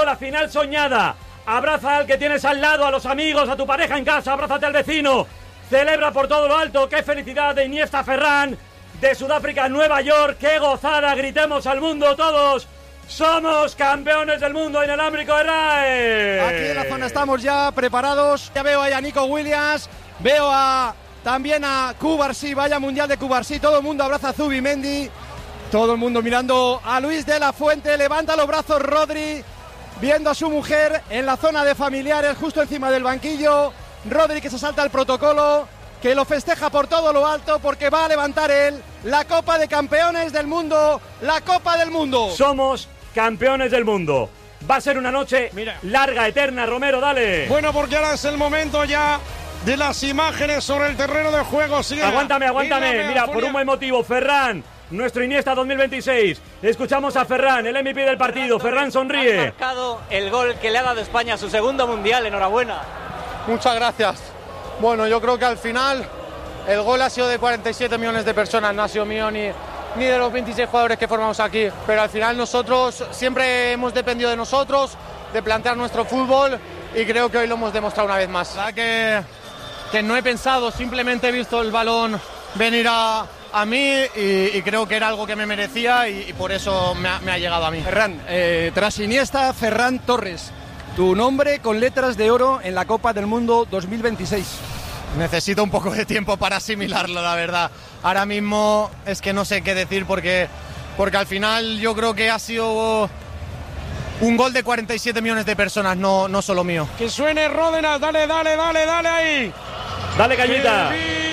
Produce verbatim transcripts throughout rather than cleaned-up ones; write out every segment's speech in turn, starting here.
la final soñada. Abraza al que tienes al lado, a los amigos, a tu pareja en casa, abrázate al vecino. Celebra por todo lo alto. ¡Qué felicidad de Iniesta Ferran! De Sudáfrica a Nueva York. ¡Qué gozada! Gritemos al mundo todos. ¡Somos campeones del mundo inalámbrico de R A E! Aquí en la zona estamos ya preparados. Ya veo ahí a Nico Williams. Veo a también a Cubarsí. Vaya mundial de Cubarsí. Todo el mundo abraza a Zubimendi. Todo el mundo mirando a Luis de la Fuente. Levanta los brazos Rodri. Viendo a su mujer en la zona de familiares, justo encima del banquillo. Rodri que se salta el protocolo, que lo festeja por todo lo alto, porque va a levantar él la Copa de Campeones del Mundo, la Copa del Mundo. Somos campeones del mundo. Va a ser una noche Mira. larga, eterna. Romero, dale. Bueno, porque ahora es el momento ya de las imágenes sobre el terreno de juego. Sigue. Aguántame, aguántame. Mira, Mira, Furia. por un buen motivo, Ferran, nuestro Iniesta dos mil veintiséis. Escuchamos a Ferran, el M V P del partido. Ferran sonríe. Ha marcado el gol que le ha dado España a su segundo mundial. Enhorabuena. Muchas gracias. Bueno, yo creo que al final el gol ha sido de cuarenta y siete millones de personas, no ha sido mío ni, ni de los veintiséis jugadores que formamos aquí. Pero al final nosotros siempre hemos dependido de nosotros, de plantear nuestro fútbol, y creo que hoy lo hemos demostrado una vez más. La que, que no he pensado, simplemente he visto el balón venir a, a mí y, y creo que era algo que me merecía y, y por eso me ha, me ha llegado a mí. Ferran, eh, tras Iniesta, Ferran Torres. Tu nombre con letras de oro en la Copa del Mundo dos mil veintiséis. Necesito un poco de tiempo para asimilarlo, la verdad. Ahora mismo es que no sé qué decir porque, porque al final yo creo que ha sido un gol de cuarenta y siete millones de personas, no, no solo mío. Que suene Ródenas, dale, dale, dale, dale ahí. Dale, cañita.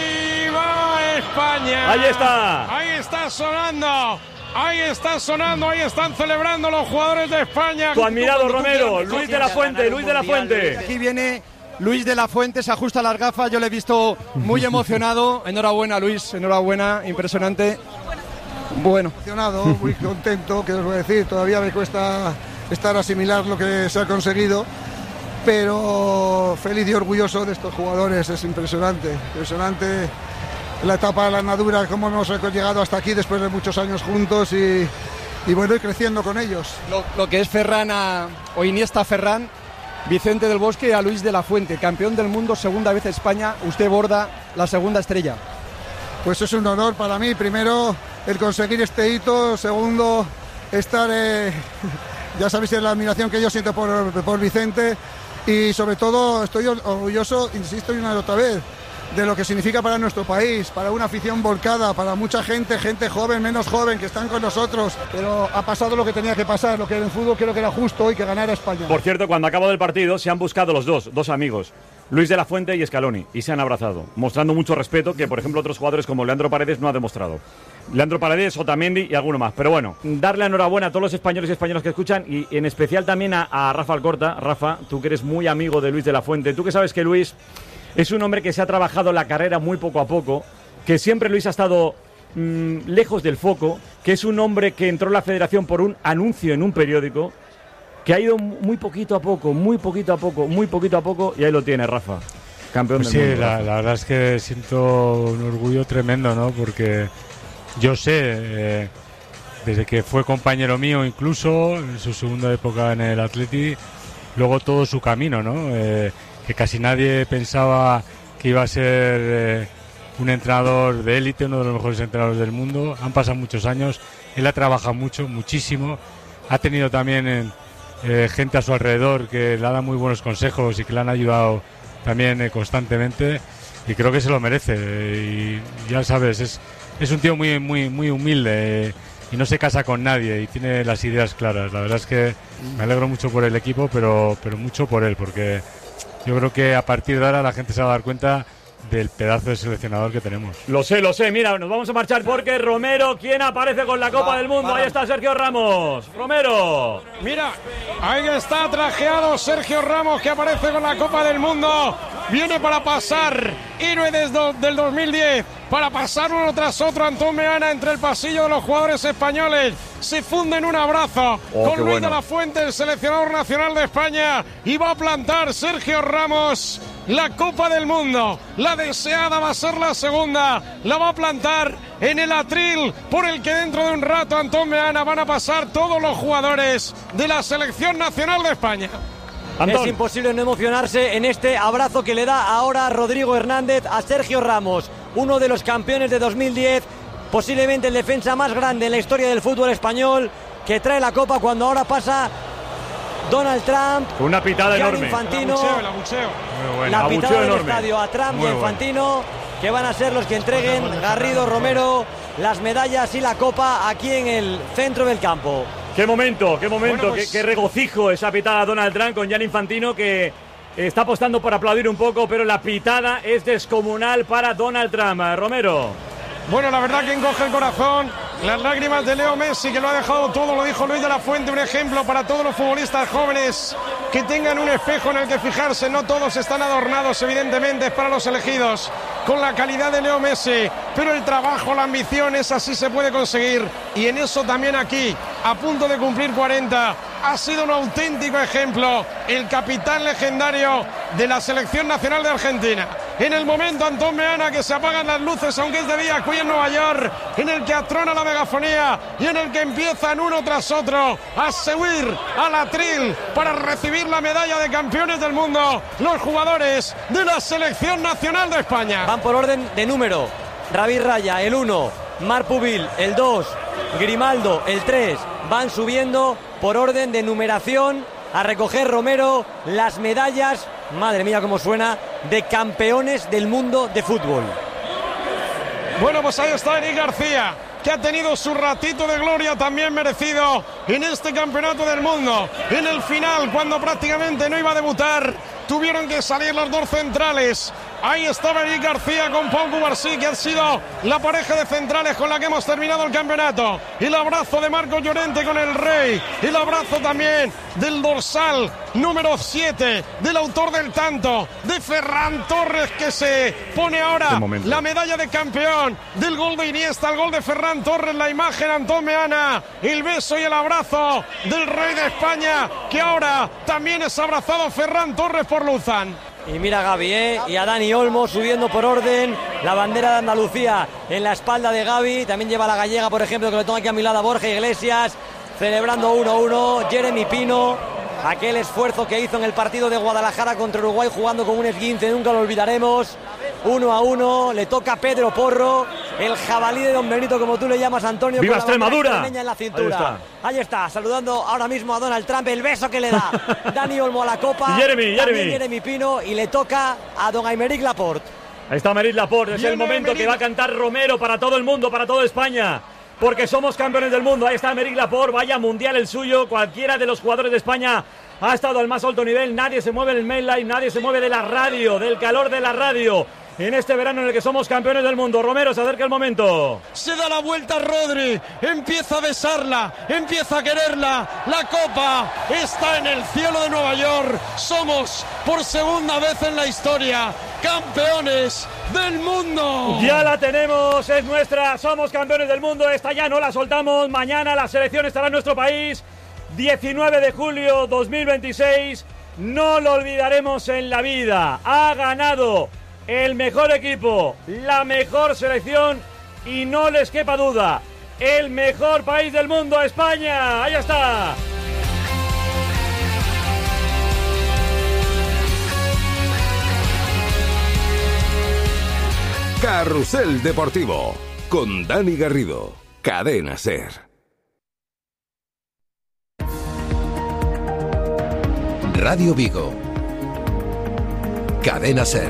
¡Viva España! Ahí está. Ahí está sonando. Ahí está sonando, ahí están celebrando los jugadores de España. Tu admirado Romero, Luis de la Fuente, Luis de la Fuente. Aquí viene Luis de la Fuente, se ajusta las gafas, yo le he visto muy emocionado. Enhorabuena, Luis, enhorabuena, impresionante. Bueno. Emocionado, muy contento, que os voy a decir, todavía me cuesta estar asimilar lo que se ha conseguido, pero feliz y orgulloso de estos jugadores, es impresionante, impresionante. La etapa de la andadura, cómo hemos llegado hasta aquí después de muchos años juntos y, y bueno, y creciendo con ellos. Lo, lo que es Ferran a, o Iniesta Ferran, Vicente del Bosque a Luis de la Fuente, campeón del mundo, segunda vez España, usted borda la segunda estrella. Pues es un honor para mí, primero el conseguir este hito, segundo estar, eh, ya sabéis la admiración que yo siento por, por Vicente y sobre todo estoy orgulloso, insisto y una y otra vez, de lo que significa para nuestro país, para una afición volcada, para mucha gente, gente joven, menos joven, que están con nosotros, pero ha pasado lo que tenía que pasar, lo que en el fútbol creo que era justo hoy, que ganara España. Por cierto, cuando acabó el partido se han buscado los dos, dos amigos, Luis de la Fuente y Scaloni, y se han abrazado, mostrando mucho respeto que, por ejemplo, otros jugadores como Leandro Paredes no ha demostrado. Leandro Paredes, Otamendi y alguno más. Pero bueno, darle enhorabuena a todos los españoles y españolas que escuchan y en especial también a, a Rafa Alcorta. Rafa, tú que eres muy amigo de Luis de la Fuente, tú que sabes que Luis es un hombre que se ha trabajado la carrera muy poco a poco, que siempre Luis ha estado mmm, lejos del foco, que es un hombre que entró en la federación por un anuncio en un periódico, que ha ido muy poquito a poco, muy poquito a poco, muy poquito a poco, y ahí lo tiene Rafa, campeón pues del sí, mundo. La, la verdad es que siento un orgullo tremendo, ¿no? Porque yo sé, eh, desde que fue compañero mío incluso, en su segunda época en el Atleti, luego todo su camino, ¿no? Eh, que casi nadie pensaba que iba a ser eh, un entrenador de élite, uno de los mejores entrenadores del mundo. Han pasado muchos años, él ha trabajado mucho, muchísimo, ha tenido también eh, gente a su alrededor que le ha dado muy buenos consejos y que le han ayudado también eh, constantemente, y creo que se lo merece. Eh, y ya sabes, es, es un tío muy, muy, muy humilde eh, y no se casa con nadie y tiene las ideas claras. La verdad es que me alegro mucho por el equipo, pero, pero mucho por él, porque yo creo que a partir de ahora la gente se va a dar cuenta del pedazo de seleccionador que tenemos. Lo sé, lo sé. Mira, nos vamos a marchar porque Romero, ¿quién aparece con la Copa va, del Mundo? va. Ahí está Sergio Ramos. Romero. Mira, ahí está trajeado Sergio Ramos, que aparece con la Copa del Mundo. Viene para pasar, héroe desde del dos mil diez, para pasar uno tras otro. Antón Meana entre el pasillo de los jugadores españoles. Se funde en un abrazo Oh, con Luis bueno. de la Fuente, el seleccionador nacional de España. Y va a plantar Sergio Ramos la Copa del Mundo. La deseada va a ser la segunda. La va a plantar en el atril por el que dentro de un rato, Antón Meana, van a pasar todos los jugadores de la Selección Nacional de España. Antón. Es imposible no emocionarse en este abrazo que le da ahora Rodrigo Hernández a Sergio Ramos, uno de los campeones de dos mil diez, posiblemente el defensa más grande en la historia del fútbol español, que trae la copa cuando ahora pasa Donald Trump. Una pitada Gianni enorme. Infantino, el abucheo, el abucheo. Muy bueno. La Abucheo pitada del enorme. estadio a Trump Muy y a Infantino, que van a ser los que entreguen Garrido, Romero, las medallas y la copa aquí en el centro del campo. Qué momento, qué momento, Bueno, pues... qué, qué regocijo esa pitada a Donald Trump con Gianni Infantino, que está apostando por aplaudir un poco, pero la pitada es descomunal para Donald Trump. Romero. Bueno, la verdad que encoge el corazón. Las lágrimas de Leo Messi, que lo ha dejado todo, lo dijo Luis de la Fuente, un ejemplo para todos los futbolistas jóvenes que tengan un espejo en el que fijarse. No todos están adornados, evidentemente, es para los elegidos con la calidad de Leo Messi, pero el trabajo, la ambición, es así se puede conseguir, y en eso también aquí, a punto de cumplir cuarenta, ha sido un auténtico ejemplo el capitán legendario de la Selección Nacional de Argentina. En el momento, Antón Meana, que se apagan las luces, aunque es de día, aquí en Nueva York, en el que atrona la megafonía y en el que empiezan uno tras otro a subir al atril para recibir la medalla de campeones del mundo los jugadores de la Selección Nacional de España. Van por orden de número. David Raya, el uno, Marc Pubil, el dos, Grimaldo, el tres. Van subiendo por orden de numeración a recoger Romero las medallas, madre mía cómo suena, de campeones del mundo de fútbol. Bueno, pues ahí está Eric García, que ha tenido su ratito de gloria también merecido en este campeonato del mundo. En el final, cuando prácticamente no iba a debutar, tuvieron que salir los dos centrales. Ahí estaba Eric García con Pau Cubarsí, que ha sido la pareja de centrales con la que hemos terminado el campeonato. El abrazo de Marco Llorente con el Rey. El abrazo también del dorsal número siete, del autor del tanto, de Ferran Torres, que se pone ahora la medalla de campeón del gol de Iniesta, el gol de Ferran Torres, la imagen Antón Meana, el beso y el abrazo del Rey de España, que ahora también es abrazado Ferran Torres por Luzán. Y mira a Gavi, ¿eh? Y a Dani Olmo subiendo por orden la bandera de Andalucía en la espalda de Gavi. También lleva la gallega, por ejemplo, que lo tengo aquí a mi lado, Borja Iglesias, celebrando uno a uno. Jeremy Pino, aquel esfuerzo que hizo en el partido de Guadalajara contra Uruguay jugando con un esguince, nunca lo olvidaremos. Uno a uno, le toca a Pedro Porro, el jabalí de Don Benito, como tú le llamas, Antonio. ¡Viva Extremadura! En la cintura. Ahí está. Ahí está, saludando ahora mismo a Donald Trump, el beso que le da Dani Olmo a la copa. Y Jeremy, Jeremy. Jeremy Pino, y le toca a don Aymeric Laporte. Ahí está Aymeric Laporte, es Viene el momento Aymeric. que va a cantar Romero para todo el mundo, para toda España, porque somos campeones del mundo. Ahí está Aymeric Laporte, vaya mundial el suyo. Cualquiera de los jugadores de España ha estado al más alto nivel. Nadie se mueve del main line, nadie se mueve de la radio, del calor de la radio, en este verano en el que somos campeones del mundo. Romero, se acerca el momento. Se da la vuelta Rodri, empieza a besarla, empieza a quererla. La copa está en el cielo de Nueva York. Somos por segunda vez en la historia campeones del mundo. Ya la tenemos, es nuestra, somos campeones del mundo. Esta ya no la soltamos. Mañana la selección estará en nuestro país, diecinueve de julio dos mil veintiséis. No lo olvidaremos en la vida. Ha ganado el mejor equipo, la mejor selección, y no les quepa duda, el mejor país del mundo, España. Ahí está. Carrusel Deportivo con Dani Garrido, Cadena SER. Radio Vigo, Cadena SER.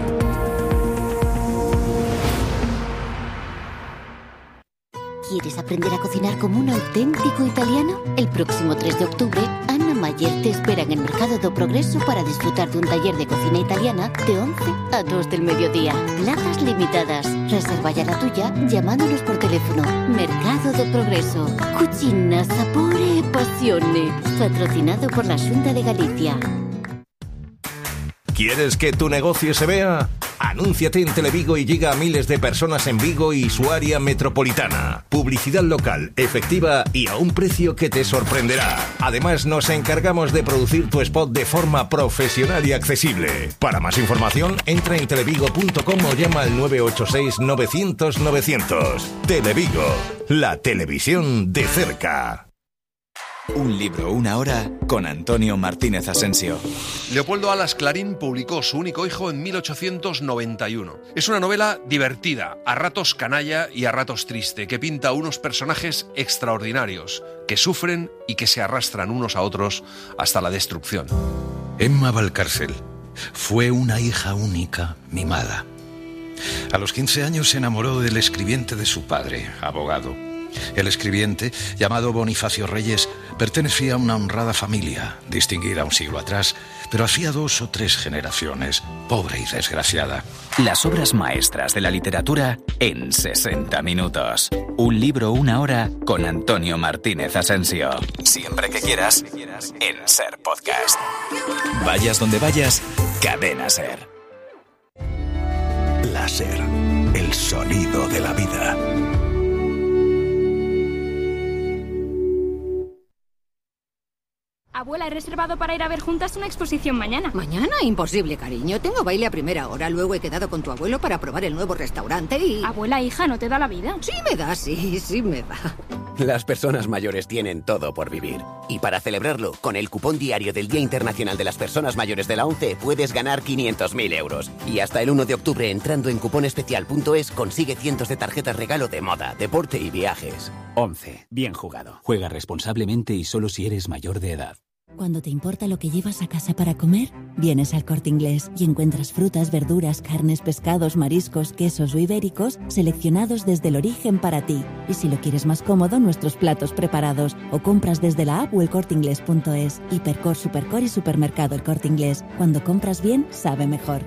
¿Quieres aprender a cocinar como un auténtico italiano? El próximo tres de octubre, Anna Mayer te espera en el Mercado do Progreso para disfrutar de un taller de cocina italiana de once a dos del mediodía. Plazas limitadas. Reserva ya la tuya llamándonos por teléfono. Mercado do Progreso. Cucina, sapore e passione. Patrocinado por la Xunta de Galicia. ¿Quieres que tu negocio se vea? Anúnciate en Televigo y llega a miles de personas en Vigo y su área metropolitana. Publicidad local, efectiva y a un precio que te sorprenderá. Además, nos encargamos de producir tu spot de forma profesional y accesible. Para más información, entra en televigo punto com o llama al nueve ocho seis novecientos novecientos. Televigo, la televisión de cerca. Un libro, una hora, con Antonio Martínez Asensio. Leopoldo Alas Clarín publicó Su único hijo en mil ochocientos noventa y uno. Es una novela divertida, a ratos canalla y a ratos triste, que pinta unos personajes extraordinarios, que sufren y que se arrastran unos a otros hasta la destrucción. Emma Valcárcel fue una hija única, mimada. A los quince años se enamoró del escribiente de su padre, abogado. El escribiente, llamado Bonifacio Reyes, pertenecía a una honrada familia, distinguida un siglo atrás, pero hacía dos o tres generaciones, pobre y desgraciada. Las obras maestras de la literatura en sesenta minutos. Un libro, una hora, con Antonio Martínez Asensio. Siempre que quieras, en SER Podcast. Vayas donde vayas, Cadena SER. La SER, el sonido de la vida. Abuela, he reservado para ir a ver juntas una exposición mañana. ¿Mañana? Imposible, cariño. Tengo baile a primera hora. Luego he quedado con tu abuelo para probar el nuevo restaurante y... Abuela, hija, ¿no te da la vida? Sí me da, sí, sí me da. Las personas mayores tienen todo por vivir. Y para celebrarlo, con el cupón diario del Día Internacional de las Personas Mayores de la ONCE, puedes ganar quinientos mil euros. Y hasta el uno de octubre, entrando en cuponespecial punto es, consigue cientos de tarjetas regalo de moda, deporte y viajes. ONCE. Bien jugado. Juega responsablemente y solo si eres mayor de edad. Cuando te importa lo que llevas a casa para comer, vienes al Corte Inglés y encuentras frutas, verduras, carnes, pescados, mariscos, quesos o ibéricos seleccionados desde el origen para ti. Y si lo quieres más cómodo, nuestros platos preparados o compras desde la app o el corte inglés punto es. Hipercor, Supercor y Supermercado El Corte Inglés. Cuando compras bien, sabe mejor.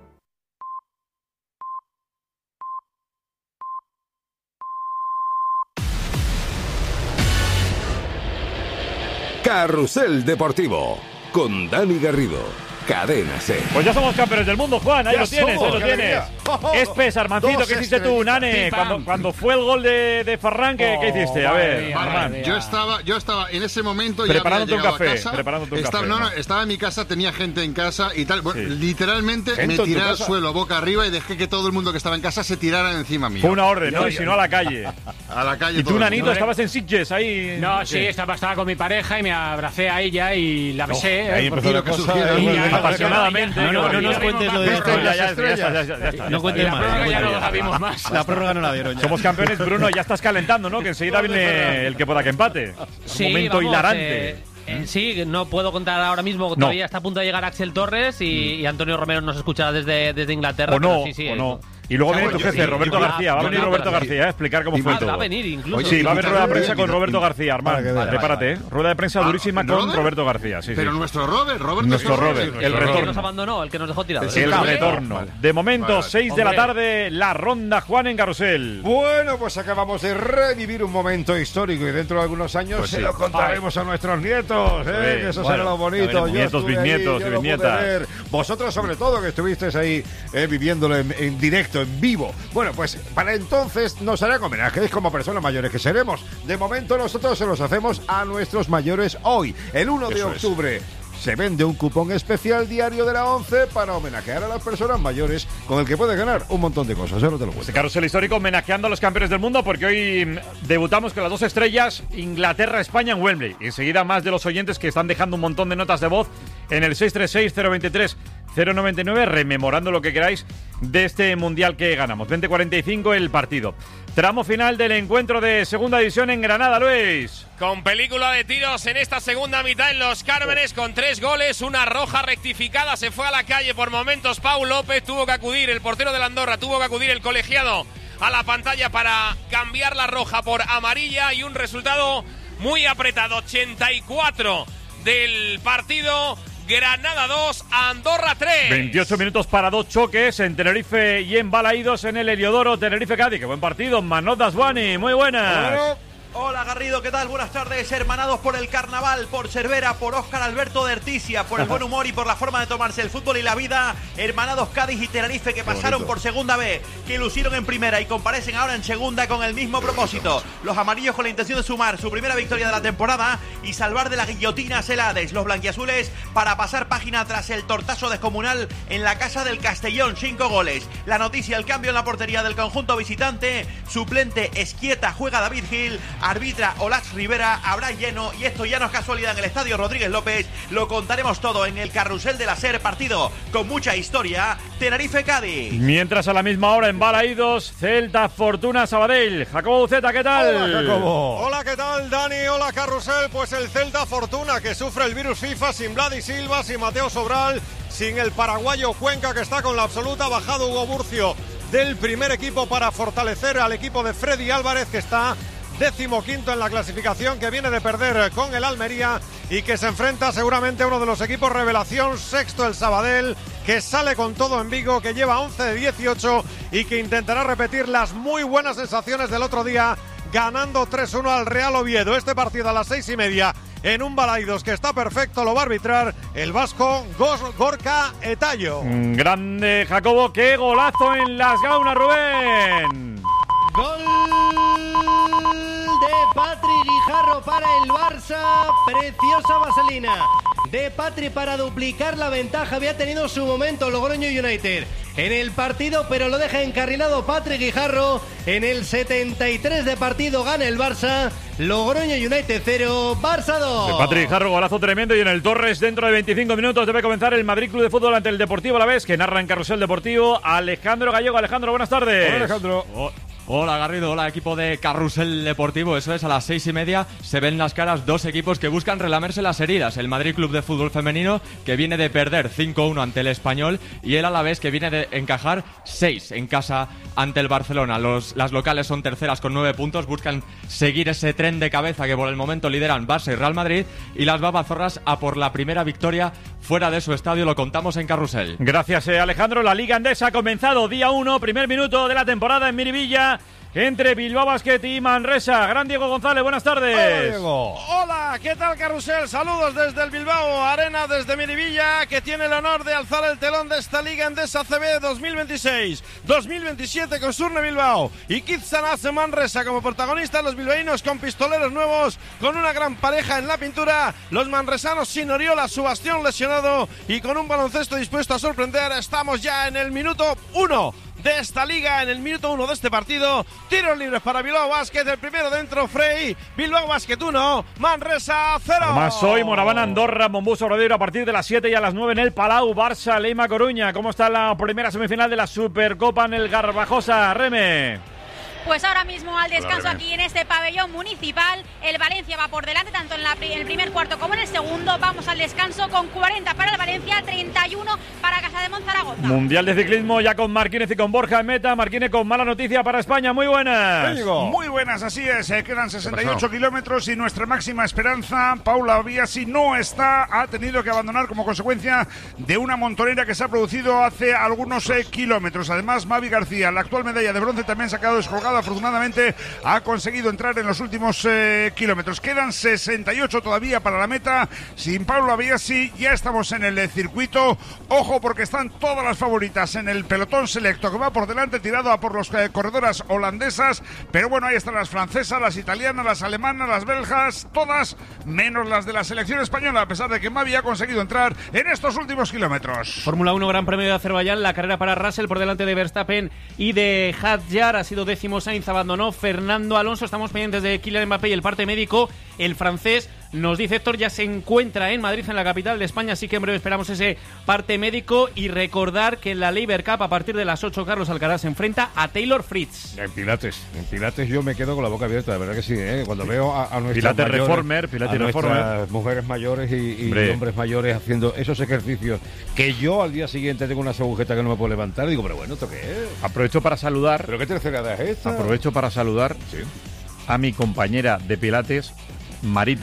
Carrusel Deportivo, con Dani Garrido, Cadena SER. Pues ya somos campeones del mundo, Juan, ahí Ya lo tienes, somos, ahí lo qué tienes. alegría. Espes, Armancito, Dos ¿qué hiciste tú, Nane? estrellitas. Cuando, cuando fue el gol de, de Ferran, ¿qué, ¿qué hiciste? A ver, Armand. Yo estaba, yo estaba en ese momento Preparándote ya un había llegado café, a casa. preparándote un estaba, café, no, no, ¿no? estaba en mi casa, tenía gente en casa y tal. Bueno, Sí. literalmente ¿Gente me en tu tiré al casa? suelo boca arriba y dejé que todo el mundo que estaba en casa se tirara encima mío. Fue una orden, ¿no? Yo- Y si no, a la calle. A la calle Y tú, todo el Nanito, mundo. estabas en Sitges ahí. No, sí, estaba, estaba con mi pareja y me abracé a ella y la besé. ahí eh, empezó por- la y lo que cosa, surgiera. ahí, Y ya- apasionadamente. No, no, qué no nos bonito. cuentes lo de Ya, ya, ya, ya, estrellas. ya, ya, ya está. No cuentes Ya, más. ya, Ya, ya, no ya, la vimos más. La prórroga no la vieron ya. Somos campeones, Bruno, ya estás calentando, ¿no? Que enseguida viene el que pueda que empate. Sí, Un momento vamos, hilarante. eh, eh, sí, no puedo contar ahora mismo. Todavía está a punto de llegar Axel Torres y, y Antonio Romero nos escuchará desde, desde Inglaterra. O no, pero sí, sí, o eh, no. Y luego viene tu Sí, jefe, sí, Roberto sí, García. Va a sí, venir sí, Roberto sí. García a explicar cómo fue Ah, todo. va a venir incluso. Sí, va a haber rueda de Oye, prensa con quita- Roberto García, para que Armand. veas. Prepárate, ¿eh? Rueda de prensa Ah, durísima con ¿Robert? Roberto García. Sí, sí. Pero nuestro Robert, Robert Nuestro es- Robert, sí, el nuestro El que retorno. nos abandonó, el que nos dejó tirados. El Vale. retorno. Vale. De momento, Vale, vale. seis de la Hombre. tarde, la ronda Juan en Carrusel. Bueno, pues acabamos de revivir un momento histórico y dentro de algunos años Pues se sí. lo contaremos a nuestros nietos, ¿eh? Sí, que eso bueno, será lo ya bonito. veremos, Yo nietos, estuve ahí, bisnietos yo y lo pude bisnietas. ver. Vosotros sobre todo, que estuvisteis ahí eh, viviéndolo en, en directo, en vivo. Bueno, pues para entonces nos harán homenajes como personas mayores que seremos. De momento nosotros se los hacemos a nuestros mayores hoy, el uno de Eso es. octubre. Se vende un cupón especial diario de la ONCE para homenajear a las personas mayores con el que puedes ganar un montón de cosas. Yo no te lo cuento. Este carrusel histórico homenajeando a los campeones del mundo porque hoy mm, debutamos con las dos estrellas, Inglaterra-España en Wembley. Y enseguida más de los oyentes que están dejando un montón de notas de voz en el seis tres seis, cero dos tres, cero nueve nueve, rememorando lo que queráis de este mundial que ganamos. veinte cuarenta y cinco el partido. Tramo final del encuentro de segunda división en Granada, Luis. Con película de tiros en esta segunda mitad en Los Cármenes, con tres goles, una roja rectificada, se fue a la calle por momentos Pau López, tuvo que acudir el portero de la Andorra, tuvo que acudir el colegiado a la pantalla para cambiar la roja por amarilla y un resultado muy apretado, ochenta y cuatro del partido, Granada dos, Andorra tres. veintiocho minutos para dos choques en Tenerife y en Balaídos en el Heliodoro, Tenerife-Cádiz. Qué buen partido, Manot Daswani, muy buenas. Bueno, Hola Garrido, ¿qué tal? Buenas tardes, hermanados por el carnaval, por Cervera, por Óscar Alberto de Ertisia, por el buen humor y por la forma de tomarse el fútbol y la vida, hermanados Cádiz y Tenerife que pasaron por segunda B, que lucieron en primera y comparecen ahora en segunda con el mismo propósito. Los amarillos con la intención de sumar su primera victoria de la temporada y salvar de la guillotina a Celades, los blanquiazules para pasar página tras el tortazo descomunal en la casa del Castellón, cinco goles. La noticia, el cambio en la portería del conjunto visitante, suplente Esquieta, juega David Gil, arbitra Olax Rivera, habrá lleno y esto ya no es casualidad en el Estadio Rodríguez López. Lo contaremos todo en el carrusel de la SER, partido con mucha historia, Tenerife-Cádiz. Mientras a la misma hora en Balaídos, Celta Fortuna Sabadell. Jacobo Buceta, ¿qué tal? Hola, Jacobo. Hola, ¿qué tal, Dani? Hola, carrusel. Pues el Celta Fortuna que sufre el virus FIFA sin Vladi Silva, sin Mateo Sobral, sin el paraguayo Cuenca que está con la absoluta, bajado Hugo Burcio del primer equipo para fortalecer al equipo de Freddy Álvarez, que está decimoquinto en la clasificación, que viene de perder con el Almería y que se enfrenta seguramente a uno de los equipos revelación, sexto el Sabadell, que sale con todo en Vigo, que lleva once de dieciocho y que intentará repetir las muy buenas sensaciones del otro día ganando tres uno al Real Oviedo. Este partido a las seis y media en un Balaídos que está perfecto, lo va a arbitrar el vasco Gorka Etayo. Grande Jacobo, qué golazo en las gaunas, Rubén. Gol de Patri Guijarro para el Barça, preciosa vaselina de Patri para duplicar la ventaja. Había tenido su momento Logroño United en el partido, pero lo deja encarrilado Patri Guijarro. En el setenta y tres de partido gana el Barça, Logroño United cero, Barça dos. De Patri Guijarro, golazo tremendo. Y en el Torres, dentro de veinticinco minutos debe comenzar el Madrid Club de Fútbol ante el Deportivo Alavés, que narra en Carrusel Deportivo Alejandro Gallego. Alejandro, buenas tardes. Hola, Alejandro. Oh. Hola Garrido, hola equipo de Carrusel Deportivo. Eso es, a las seis y media se ven las caras dos equipos que buscan relamerse las heridas. El Madrid Club de Fútbol Femenino, que viene de perder cinco uno ante el Español, y el Alavés, que viene de encajar seis en casa ante el Barcelona. Los, las locales son terceras con nueve puntos, buscan seguir ese tren de cabeza que por el momento lideran Barça y Real Madrid, y las babazorras a por la primera victoria fuera de su estadio. Lo contamos en Carrusel. Gracias, eh, Alejandro. La Liga Endesa ha comenzado día uno, primer minuto de la temporada en Miribilla, entre Bilbao Basket y Manresa. Gran Diego González, buenas tardes. Hola, Diego. Hola, ¿qué tal, Carrusel? Saludos desde el Bilbao Arena, desde Miribilla, que tiene el honor de alzar el telón de esta Liga Endesa C B dos mil veintiséis dos mil veintisiete con Surne Bilbao y Kid Sanase Manresa como protagonistas. Los bilbaínos con pistoleros nuevos, con una gran pareja en la pintura. Los manresanos sin Oriola, su bastión lesionado, y con un baloncesto dispuesto a sorprender. Estamos ya en el minuto uno de esta liga, en el minuto uno de este partido. Tiros libres para Bilbao Basket, el primero dentro Frey. Bilbao Basket uno, Manresa cero. Además hoy Moraván Andorra, Mombús Obradoiro a partir de las siete y a las nueve en el Palau. Barça Leima Coruña. ¿Cómo está la primera semifinal de la Supercopa en el Garbajosa, Reme? Pues ahora mismo al descanso aquí en este pabellón municipal, el Valencia va por delante tanto en, la, en el primer cuarto como en el segundo. Vamos al descanso con cuarenta para el Valencia, treinta y uno para Casa de Monzaragoza. Mundial de ciclismo ya con Marquínez y con Borja en meta. Marquínez con mala noticia para España, muy buenas. Muy buenas, así es, eh, quedan sesenta y ocho kilómetros y nuestra máxima esperanza, Paula Biasi, no está, ha tenido que abandonar como consecuencia de una montonera que se ha producido hace algunos eh, kilómetros. Además, Mavi García, la actual medalla de bronce, también se ha quedado descolgada. Afortunadamente ha conseguido entrar en los últimos eh, kilómetros. Quedan sesenta y ocho todavía para la meta. Sin Paula Biasi ya estamos en el eh, circuito. Ojo, porque están todas las favoritas en el pelotón selecto que va por delante, tirado a por las eh, corredoras holandesas. Pero bueno, ahí están las francesas, las italianas, las alemanas, las belgas, todas menos las de la selección española, a pesar de que Mavi ha conseguido entrar en estos últimos kilómetros. Fórmula uno, Gran Premio de Azerbaiyán, la carrera para Russell por delante de Verstappen y de Hadjar. Ha sido décimo Sainz, abandonó Fernando Alonso. Estamos pendientes de Kylian Mbappé y el parte médico. El francés, nos dice Héctor, ya se encuentra en Madrid, en la capital de España, así que en breve esperamos ese parte médico. Y recordar que en la Labour Cup a partir de las ocho Carlos Alcaraz se enfrenta a Taylor Fritz. En Pilates, en Pilates yo me quedo con la boca abierta, de verdad que sí, ¿eh? Cuando veo a, a nuestras Pilates mayores, Reformer, Pilates a nuestras Reformer. mujeres mayores y, y hombres mayores haciendo esos ejercicios, que yo al día siguiente tengo unas agujetas que no me puedo levantar, digo, pero bueno, ¿esto qué es? Aprovecho para saludar. ¿Pero qué tercera edad es esta? Aprovecho para saludar sí. a mi compañera de Pilates, Marita.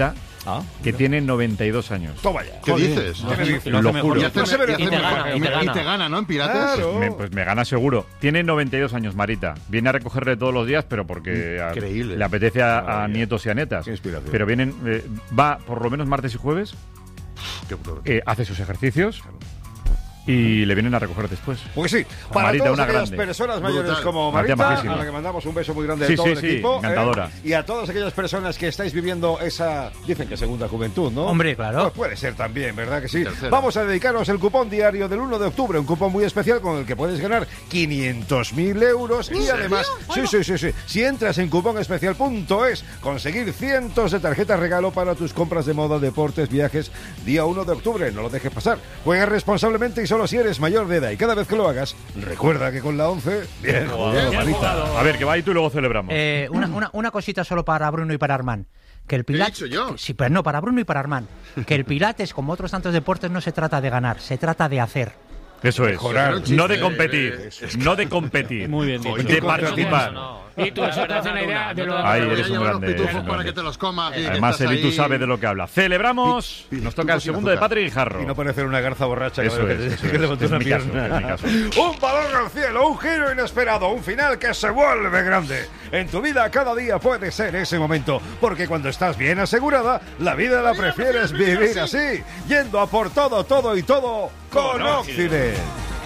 Ah, que mira. tiene noventa y dos años. Toma ya. ¿Qué dices? ¿Qué me dices? Lo juro. Y, hace- Y te y hace gana, mejor. y te gana. Y te gana, ¿no? En Piratas. Claro. Me- pues me gana seguro. Tiene noventa y dos años, Marita. Viene a recogerle todos los días, pero porque a- Increíble. le apetece a, a Maravilla. nietos y a netas. Qué inspiración. Pero vienen, eh, va por lo menos martes y jueves, Qué bruto. eh, hace sus ejercicios y le vienen a recoger después. Pues sí, A para Marita, todas una aquellas grande. personas mayores Brutal. como Marita Marita, majísima. a la que mandamos un beso muy grande Sí, de todo sí, el sí, equipo. ¿eh? encantadora. Y a todas aquellas personas que estáis viviendo esa, dicen que segunda juventud, ¿no? Hombre, claro. Pues puede ser también, ¿verdad que sí? Tercera. Vamos a dedicaros el cupón diario del uno de octubre, un cupón muy especial con el que puedes ganar quinientos mil euros y además, sí, sí, sí, sí, si entras en cuponespecial punto es, conseguir cientos de tarjetas regalo para tus compras de moda, deportes, viajes, día uno de octubre, no lo dejes pasar. Juega responsablemente y solo si eres mayor de edad y cada vez que lo hagas, recuerda que con la once, bien jugado, Marita. A ver, que va y tú y luego celebramos. Eh, una, una, una cosita solo para Bruno y para Armand. Que el Pilates, ¿Qué he dicho yo? que- sí, pero no, para Bruno y para Armand. Que el Pilates, como otros tantos deportes, no se trata de ganar, se trata de hacer. Eso es. Mejorar. No de competir. No de competir. Muy bien dicho. De participar. Y tú, eso te hace una idea de lo Ahí Voy a eres un llevar los grande. pitufos eres un para grande. que te los comas. y que Además, estás Edu ahí. sabe de lo que habla. Celebramos. Pi- pi- Nos toca el pitufos sin segundo de azúcar. Patrick Jarro. Y no parecer una garza borracha que, Eso que, es, eso que es. levantó Es una mi caso, pierna. es mi caso. Un balón al cielo, un giro inesperado, un final que se vuelve grande. En tu vida cada día puede ser ese momento, porque cuando estás bien asegurada, la vida la prefieres vivir así, yendo a por todo, todo y todo con Occident.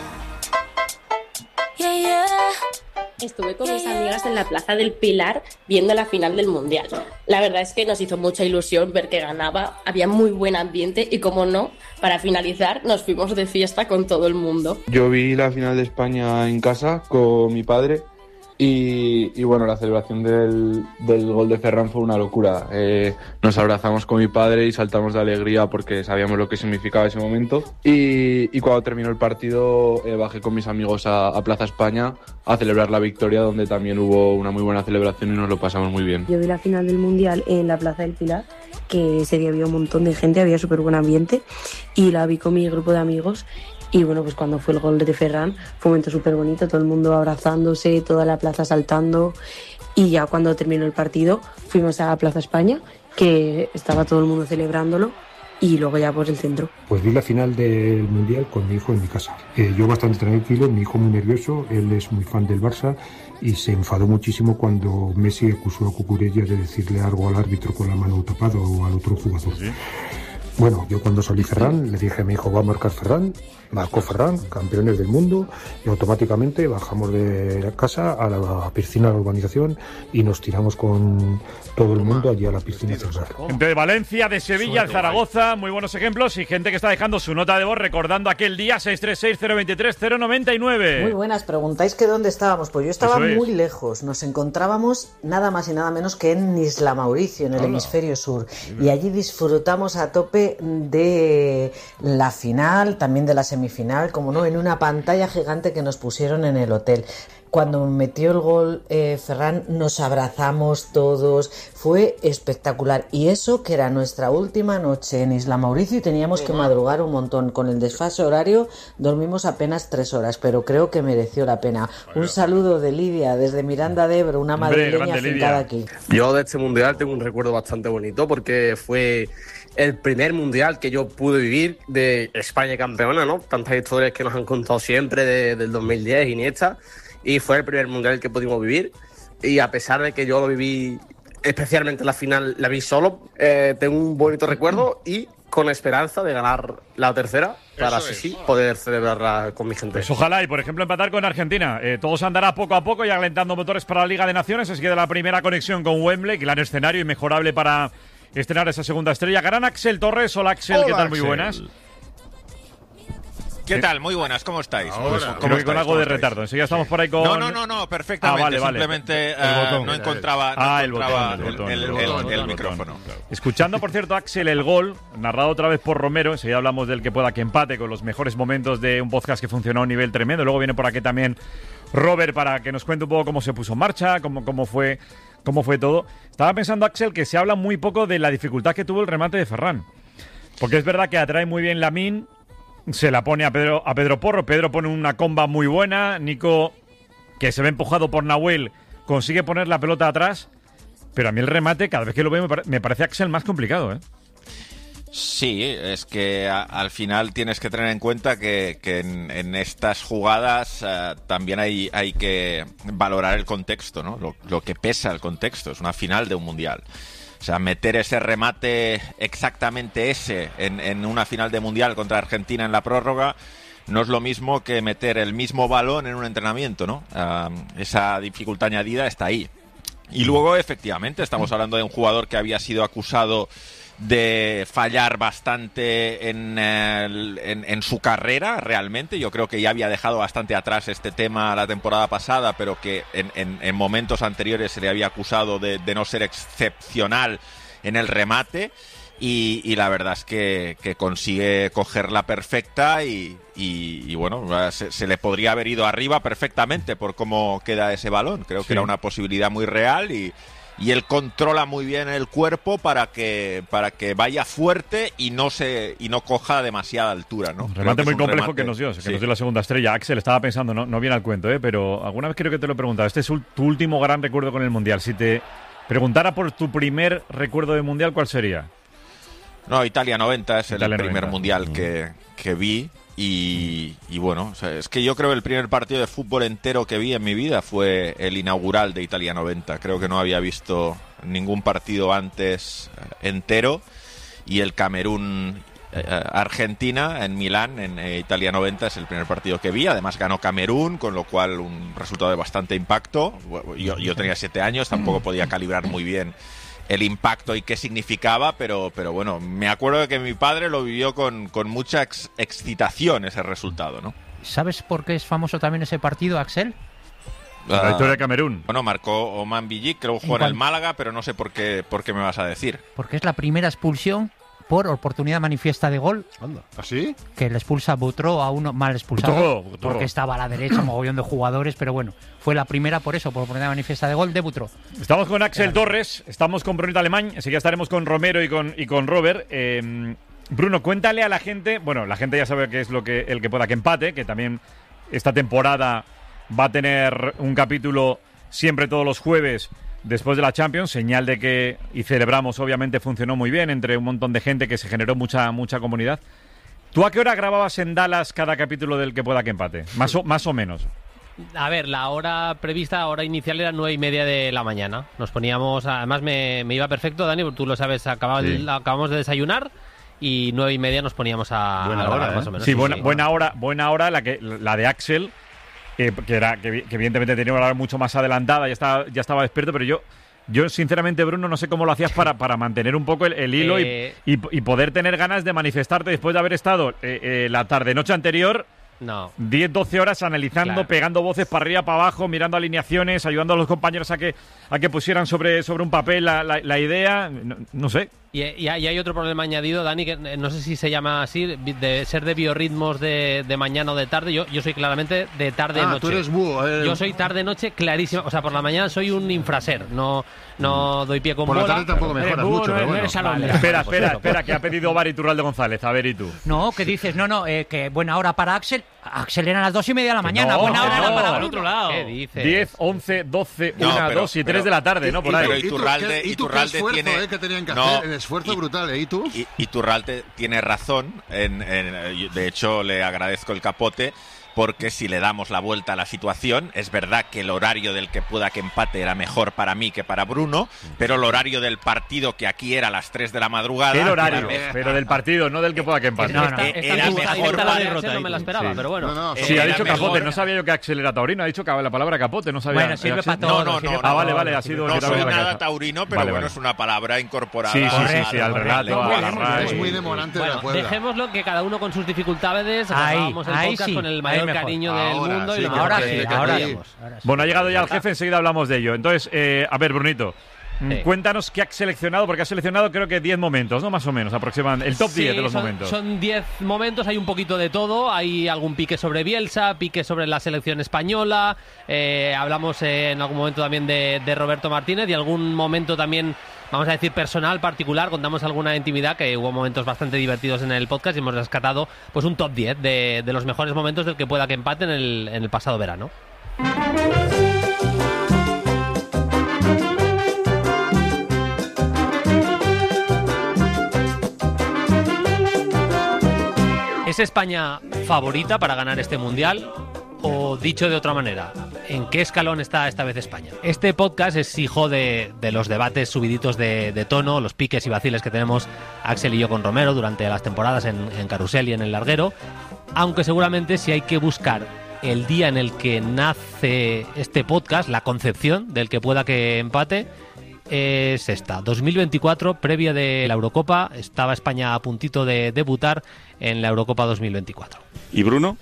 Estuve con mis amigas en la Plaza del Pilar viendo la final del Mundial. La verdad es que nos hizo mucha ilusión ver que ganaba, había muy buen ambiente y, como no, para finalizar nos fuimos de fiesta con todo el mundo. Yo vi la final de España en casa con mi padre y, y bueno, la celebración del, del gol de Ferran fue una locura. Eh, nos abrazamos con mi padre y saltamos de alegría porque sabíamos lo que significaba ese momento. Y, y cuando terminó el partido eh, bajé con mis amigos a, a Plaza España a celebrar la victoria, donde también hubo una muy buena celebración y nos lo pasamos muy bien. Yo vi la final del Mundial en la Plaza del Pilar, que ese día había un montón de gente, había súper buen ambiente, y la vi con mi grupo de amigos. Y bueno, pues cuando fue el gol de Ferran fue un momento súper bonito, todo el mundo abrazándose, toda la plaza saltando. Y ya cuando terminó el partido fuimos a Plaza España, que estaba todo el mundo celebrándolo, y luego ya por el centro. Pues vi la final del Mundial con mi hijo en mi casa. Eh, yo bastante tranquilo, mi hijo muy nervioso, él es muy fan del Barça y se enfadó muchísimo cuando Messi acusó a Cucurella de decirle algo al árbitro con la mano tapada o al otro jugador. ¿Sí? Bueno, yo cuando salí Ferran, le dije a mi hijo, va a marcar Ferran, marcó Ferran, campeones del mundo, y automáticamente bajamos de la casa a la piscina de la urbanización y nos tiramos con todo el mundo allí a la piscina central. Gente de Valencia, de Sevilla, de Zaragoza, muy buenos ejemplos y gente que está dejando su nota de voz recordando aquel día seis tres seis, cero dos tres, cero nueve nueve. Muy buenas, preguntáis que dónde estábamos. Pues yo estaba Eso es. muy lejos. Nos encontrábamos nada más y nada menos que en Isla Mauricio, en el Hola. hemisferio sur. Y allí disfrutamos a tope de la final, también de la semifinal, como no, en una pantalla gigante que nos pusieron en el hotel. Cuando metió el gol eh, Ferran, nos abrazamos todos, fue espectacular. Y eso que era nuestra última noche en Isla Mauricio y teníamos que madrugar un montón. Con el desfase horario dormimos apenas tres horas, pero creo que mereció la pena. Un saludo de Lidia desde Miranda de Ebro, una madrileña afincada aquí. Yo de este mundial tengo un recuerdo bastante bonito porque fue el primer mundial que yo pude vivir de España campeona, ¿no? Tantas historias que nos han contado siempre de, del dos mil diez, Iniesta. Y fue el primer mundial que pudimos vivir. Y a pesar de que yo lo viví, especialmente la final, la vi solo, eh, tengo un bonito recuerdo y con esperanza de ganar la tercera para Eso así es. sí poder celebrarla con mi gente. Pues ojalá y, por ejemplo, empatar con Argentina. Eh, todo se andará poco a poco y alentando motores para la Liga de Naciones. Así que de la primera conexión con Wembley, gran escenario inmejorable para estrenar esa segunda estrella. Gran Axel Torres. Hola, Axel. Hola, ¿Qué tal? Muy Axel. buenas. ¿Qué tal? Muy buenas, ¿cómo estáis? Ahora. Pues, Creo ¿cómo que con estáis? algo ¿Cómo de estáis? retardo. Enseguida estamos por ahí con... No, no, no, no, perfectamente. Ah, vale, vale. Simplemente El eh, botón. no encontraba, no Ah, el encontraba botón, el botón, el, el el- botón, el- el el botón, micrófono. Escuchando, por cierto, Axel, el gol, narrado otra vez por Romero, enseguida hablamos del que pueda que empate con los mejores momentos de un podcast que funcionó a un nivel tremendo. Luego viene por aquí también Robert para que nos cuente un poco cómo se puso en marcha, cómo, cómo fue cómo fue todo. Estaba pensando, Axel, que se habla muy poco de la dificultad que tuvo el remate de Ferran. Porque es verdad que atrae muy bien Lamine, se la pone a Pedro, a Pedro Porro, Pedro pone una comba muy buena, Nico, que se ve empujado por Nahuel, consigue poner la pelota atrás, pero a mí el remate, cada vez que lo veo, me, pare- me parece, Axel, más complicado, ¿eh? Sí, es que a, al final tienes que tener en cuenta que, que en, en estas jugadas uh, también hay, hay que valorar el contexto, ¿no? Lo, lo que pesa el contexto, es una final de un mundial. O sea, meter ese remate exactamente ese en, en una final de mundial contra Argentina en la prórroga no es lo mismo que meter el mismo balón en un entrenamiento, ¿no? Uh, esa dificultad añadida está ahí. Y luego, efectivamente, estamos hablando de un jugador que había sido acusado de fallar bastante en, el, en, en su carrera, realmente. Yo creo que ya había dejado bastante atrás este tema la temporada pasada, pero que en, en, en momentos anteriores se le había acusado de, de no ser excepcional en el remate. Y, y la verdad es que, que consigue cogerla perfecta y, y, y bueno, se, se le podría haber ido arriba perfectamente por cómo queda ese balón. Creo Sí. que era una posibilidad muy real y, y él controla muy bien el cuerpo para que para que vaya fuerte y no se y no coja demasiada altura, ¿no? Un Creo remate que muy es un complejo remate- que nos dio, que sí. nos dio la segunda estrella. Axel, estaba pensando, no, no viene al cuento, ¿eh? Pero alguna vez creo que te lo he preguntado. Este es ul- tu último gran recuerdo con el Mundial. Si te preguntara por tu primer recuerdo de Mundial, ¿cuál sería? No, Italia noventa es Italia el primer noventa. mundial que, que vi y, y bueno, o sea, es que yo creo que el primer partido de fútbol entero que vi en mi vida fue el inaugural de Italia noventa. Creo que no había visto ningún partido antes eh, entero y el Camerún eh, Argentina en Milán en eh, Italia noventa es el primer partido que vi. Además ganó Camerún, con lo cual un resultado de bastante impacto. Yo, yo tenía siete años, tampoco podía calibrar muy bien el impacto y qué significaba, pero, pero bueno, me acuerdo de que mi padre lo vivió con, con mucha ex- excitación ese resultado, ¿no? ¿Sabes por qué es famoso también ese partido, Axel? La victoria de Camerún. Bueno, marcó Oman Billik, creo que jugó en ¿En el cuál? Málaga, pero no sé por qué, por qué me vas a decir. Porque es la primera expulsión por oportunidad manifiesta de gol. ¿Así? Que le expulsa Butró a uno mal expulsado. Butró, Butró. Porque estaba a la derecha, mogollón de jugadores, pero bueno, fue la primera por eso, por oportunidad manifiesta de gol de Butró. Estamos con Axel Torres, estamos con Brunito Alemán, enseguida estaremos con Romero y con, y con Robert. Eh, Bruno, cuéntale a la gente, bueno, la gente ya sabe qué es lo que el que pueda que empate, que también esta temporada va a tener un capítulo siempre todos los jueves después de la Champions, señal de que, y celebramos, obviamente funcionó muy bien entre un montón de gente, que se generó mucha mucha comunidad. ¿Tú a qué hora grababas en Dallas cada capítulo del que pueda que empate? Más o, más o menos. A ver, la hora prevista, hora inicial era nueve y media de la mañana. Nos poníamos, además me, me iba perfecto, Dani, porque tú lo sabes, acababa- Sí. acabamos de desayunar y nueve y media nos poníamos a, Buena a grabar, hora, ¿eh? más o menos. Sí, buena, buena hora, buena hora la que la de Axel, que, que era que, que evidentemente tenía una hora mucho más adelantada, ya estaba ya estaba despierto, pero yo yo sinceramente, Bruno, no sé cómo lo hacías para, para mantener un poco el, el hilo y- Eh. y, y poder tener ganas de manifestarte después de haber estado eh, eh, la tarde noche anterior. No. diez doce horas analizando, Claro. pegando voces para arriba, para abajo, mirando alineaciones, ayudando a los compañeros a que a que pusieran sobre, sobre un papel la, la- la idea. No, no sé. Y, y hay y hay otro problema añadido, Dani, que eh, no sé si se llama así, de ser de biorritmos de, de mañana o de tarde. Yo, yo soy claramente de tarde-noche. Ah, tú eres búho, eh. Yo soy tarde-noche clarísimo. O sea, por la mañana soy un infraser. No, no doy pie con Por la bola. tarde tampoco Eres mejoras búho, mucho, no pero eres- no bueno. eres Alondra. Vale, espera, Pues espera, eso, espera, que ha pedido Bar Iturralde González. A ver, ¿y tú? No, que dices, no, no, eh, que buena hora para Axel. Axel eran las dos y media de la mañana. no, buena que hora no. era para Al Bruno. otro lado. ¿Qué dices? diez, once, doce, No, una, pero- dos y pero- tres de la tarde, ¿no? Por ahí. Pero Iturralde, ¿Y tú qué Iturralde esfuerzo tiene eh, que tenían que No. hacer? El esfuerzo brutal, ¿eh? ¿Y tú? Y- Iturralde tiene razón, en, en- de hecho le agradezco el capote, porque si le damos la vuelta a la situación, es verdad que el horario del que pueda que empate era mejor para mí que para Bruno, pero el horario del partido, que aquí era a las tres de la madrugada... El horario, era- pero del partido, no del que pueda que empate. No, no, esta- esta era dibujada mejor directa la de para- Axel no me la esperaba, Sí. pero bueno. No, no, Sí, Era ha dicho mejor- capote, no sabía yo que Axel era taurino, ha dicho la palabra capote, no sabía. Bueno, sirve Axel. para todo. No, no, sirve no, para Ah, vale, todo, vale, ha sirve sido No que soy estaba en la nada cabeza. taurino, pero Vale, bueno, vale. es una palabra incorporada. Sí, sí, sí, al- sí, al al- relato, al- a la al- RAE. Es muy demorante de Bueno, la Puebla. dejémoslo que cada uno con sus dificultades. Ahí, Grabamos el ahí podcast sí, con el ahí mayor mejor. cariño del Ahora, mundo. sí, y lo que mejor Ahora que- sí, que ahora sí. podíamos. Bueno, ha llegado ya el jefe, enseguida hablamos de ello. Entonces, eh, a ver, Brunito, mm, Sí. cuéntanos qué has seleccionado, porque has seleccionado creo que diez momentos, ¿no? Más o menos, aproximadamente. El top Sí, diez de los son, momentos. Son diez momentos, hay un poquito de todo. Hay algún pique sobre Bielsa, pique sobre la selección española. eh, hablamos eh, en algún momento también de, de Roberto Martínez y algún momento también, vamos a decir, personal, particular. Contamos alguna intimidad, que hubo momentos bastante divertidos en el podcast y hemos rescatado pues un top diez de, de los mejores momentos del que pueda que empate en el, en el pasado verano. ¿Es España favorita para ganar este Mundial? O dicho de otra manera, ¿en qué escalón está esta vez España? Este podcast es hijo de, de los debates subiditos de, de tono, los piques y vaciles que tenemos Axel y yo con Romero durante las temporadas en, en Carrusel y en El Larguero, aunque seguramente si hay que buscar el día en el que nace este podcast, la concepción del que pueda que empate, es esta, dos mil veinticuatro, previa de la Eurocopa. Estaba España a puntito de debutar en la Eurocopa dos mil veinticuatro. ¿Y Bruno?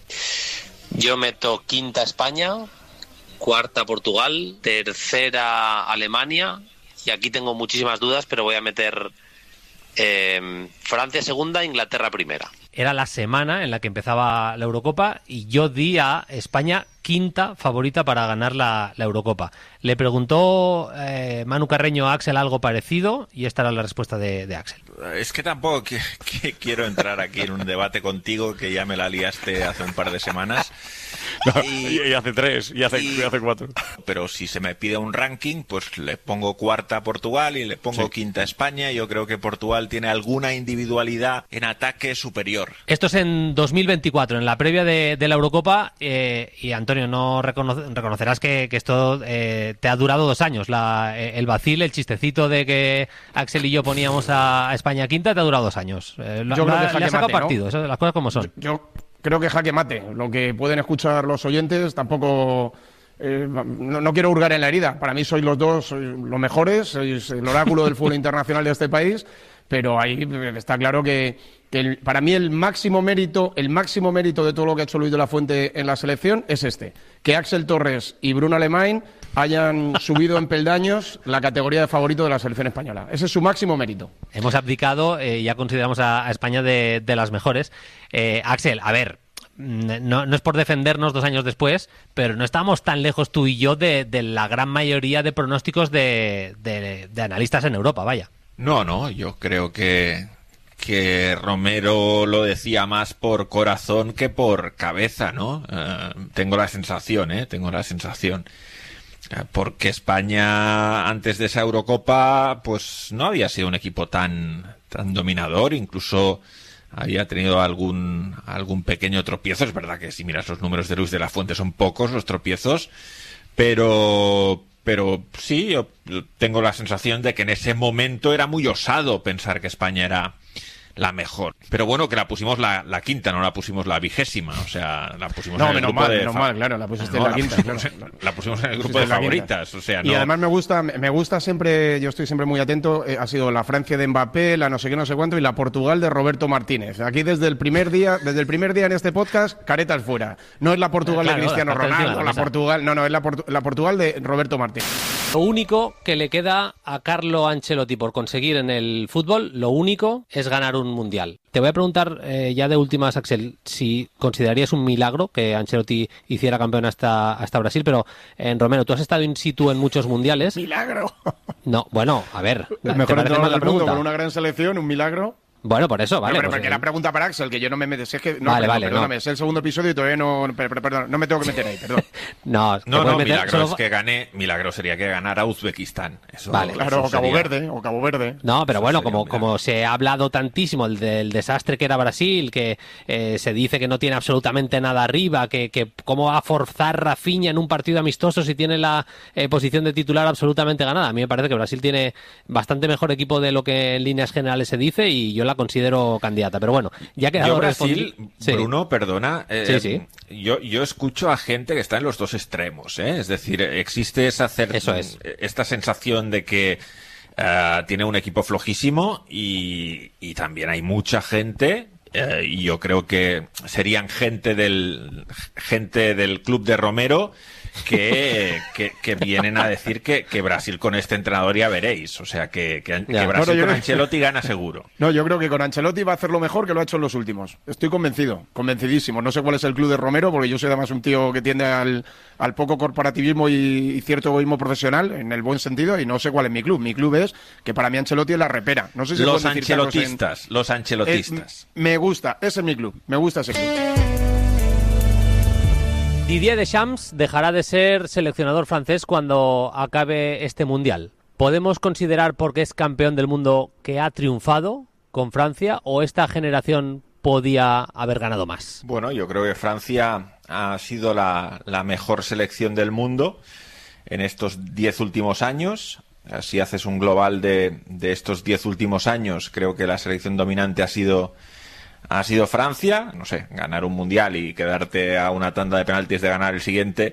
Yo meto quinta España, cuarta Portugal, tercera Alemania, y aquí tengo muchísimas dudas, pero voy a meter eh, Francia segunda, Inglaterra primera. Era la semana en la que empezaba la Eurocopa y yo di a España quinta favorita para ganar la, la Eurocopa. Le preguntó eh, Manu Carreño a Axel algo parecido y esta era la respuesta de, de Axel. Es que tampoco que, que quiero entrar aquí en un debate contigo, que ya me la liaste hace un par de semanas. No, y, y hace tres, y hace, y hace cuatro. Pero si se me pide un ranking, pues le pongo cuarta a Portugal y le pongo sí. quinta a España. Yo creo que Portugal tiene alguna individualidad en ataque superior. Esto es en dos mil veinticuatro, en la previa de, de la Eurocopa, eh, y Antonio, no reconoce, reconocerás que, que esto eh, te ha durado dos años. La, el vacil, el chistecito de que Axel y yo poníamos a, a España quinta, te ha durado dos años. Eh, yo la, creo que le ha sacado mate, partido, ¿no? Eso, las cosas como son. Yo, yo creo que jaque mate. Lo que pueden escuchar los oyentes tampoco... Eh, no, no quiero hurgar en la herida. Para mí sois los dos sois los mejores, sois el oráculo del fútbol internacional de este país, pero ahí está claro que, que el, para mí el máximo mérito, el máximo mérito de todo lo que ha hecho Luis de la Fuente en la selección es este, que Axel Torres y Bruno Alemany hayan subido en peldaños la categoría de favorito de la selección española. Ese es su máximo mérito. Hemos abdicado, eh, ya consideramos a, a España de, de las mejores. Eh, Axel, a ver, No, no es por defendernos dos años después, pero no estamos tan lejos tú y yo de, de la gran mayoría de pronósticos de, de, de analistas en Europa, vaya. No, no, yo creo que, que Romero lo decía más por corazón que por cabeza, ¿no? Uh, tengo la sensación, ¿eh? Tengo la sensación. Uh, porque España, antes de esa Eurocopa, pues no había sido un equipo tan, tan dominador, incluso... había tenido algún algún pequeño tropiezo. Es verdad que si miras los números de Luis de la Fuente son pocos los tropiezos, pero pero sí, yo tengo la sensación de que en ese momento era muy osado pensar que España era la mejor. Pero bueno, que la pusimos la, la quinta, no la pusimos la vigésima. O sea, la pusimos no, en el menos grupo mal, de... menos mal, claro, la pusiste no, en la, la quinta. Pusimos Claro. en, la pusimos en el La grupo de pusiste en la favoritas. O sea, no... Y además me gusta, me gusta siempre, yo estoy siempre muy atento, eh, ha sido la Francia de Mbappé, la no sé qué, no sé cuánto, y la Portugal de Roberto Martínez. Aquí desde el primer día, desde el primer día en este podcast, caretas fuera. No es la Portugal claro, de Cristiano la Ronaldo, la la Portugal, no, no, es la, Portu- la Portugal de Roberto Martínez. Lo único que le queda a Carlo Ancelotti por conseguir en el fútbol, lo único es ganar un mundial. Te voy a preguntar eh, ya de últimas, Axel, si considerarías un milagro que Ancelotti hiciera campeón hasta, hasta Brasil, pero en Romero, tú has estado in situ en muchos mundiales. ¡Milagro! No, bueno, a ver. El mejor ¿te entrenador mal la del mundo pregunta? con una gran selección, un milagro. Bueno, por eso, vale. No, pero pues, porque eh, la pregunta para Axel, que yo no me meto. Si es que, no, Vale, perdón, vale, perdóname, no. es el segundo episodio y todavía no. per- per- Perdón, no me tengo que meter ahí, perdón. no, te No, puedes no, meter milagro solo- es que gane, milagro sería que ganara Uzbekistán. Eso, Vale. Claro, eso o Cabo sería- Verde, o Cabo Verde. No, pero Eso bueno, sería como, un milagro. como se ha hablado tantísimo del, del desastre que era Brasil, que eh, se dice que no tiene absolutamente nada arriba, que, que cómo va a forzar Rafinha en un partido amistoso si tiene la eh, posición de titular absolutamente ganada. A mí me parece que Brasil tiene bastante mejor equipo de lo que en líneas generales se dice y yo la considero candidata. Pero bueno, ya ha quedado Yo Brasil, respondi- Sí. Bruno, perdona, eh, Sí, sí. Yo, yo escucho a gente que está en los dos extremos, ¿eh? Es decir, existe esa cer- Eso es. esta sensación de que eh, tiene un equipo flojísimo y, y también hay mucha gente, eh, y yo creo que serían gente del gente del club de Romero que, que, que vienen a decir que, que Brasil con este entrenador ya veréis, o sea que, que, que Ya. Brasil Bueno, yo con creo- Ancelotti gana seguro. No, yo creo que con Ancelotti va a hacer lo mejor que lo ha hecho en los últimos. Estoy convencido, convencidísimo. No sé cuál es el club de Romero, porque yo soy además un tío que tiende al, al poco corporativismo y, y cierto egoísmo profesional, en el buen sentido, y no sé cuál es mi club. Mi club es que para mí Ancelotti es la repera. No sé si Los pueden decir Carlos, en- ancelotistas, los ancelotistas. Eh, me gusta, ese es mi club, me gusta ese club. Didier Deschamps dejará de ser seleccionador francés cuando acabe este mundial. ¿Podemos considerar, porque es campeón del mundo, que ha triunfado con Francia, o esta generación podía haber ganado más? Bueno, yo creo que Francia ha sido la, la mejor selección del mundo en estos diez últimos años. Si haces un global de, de estos diez últimos años, creo que la selección dominante ha sido ha sido Francia. No sé, ganar un mundial y quedarte a una tanda de penaltis de ganar el siguiente.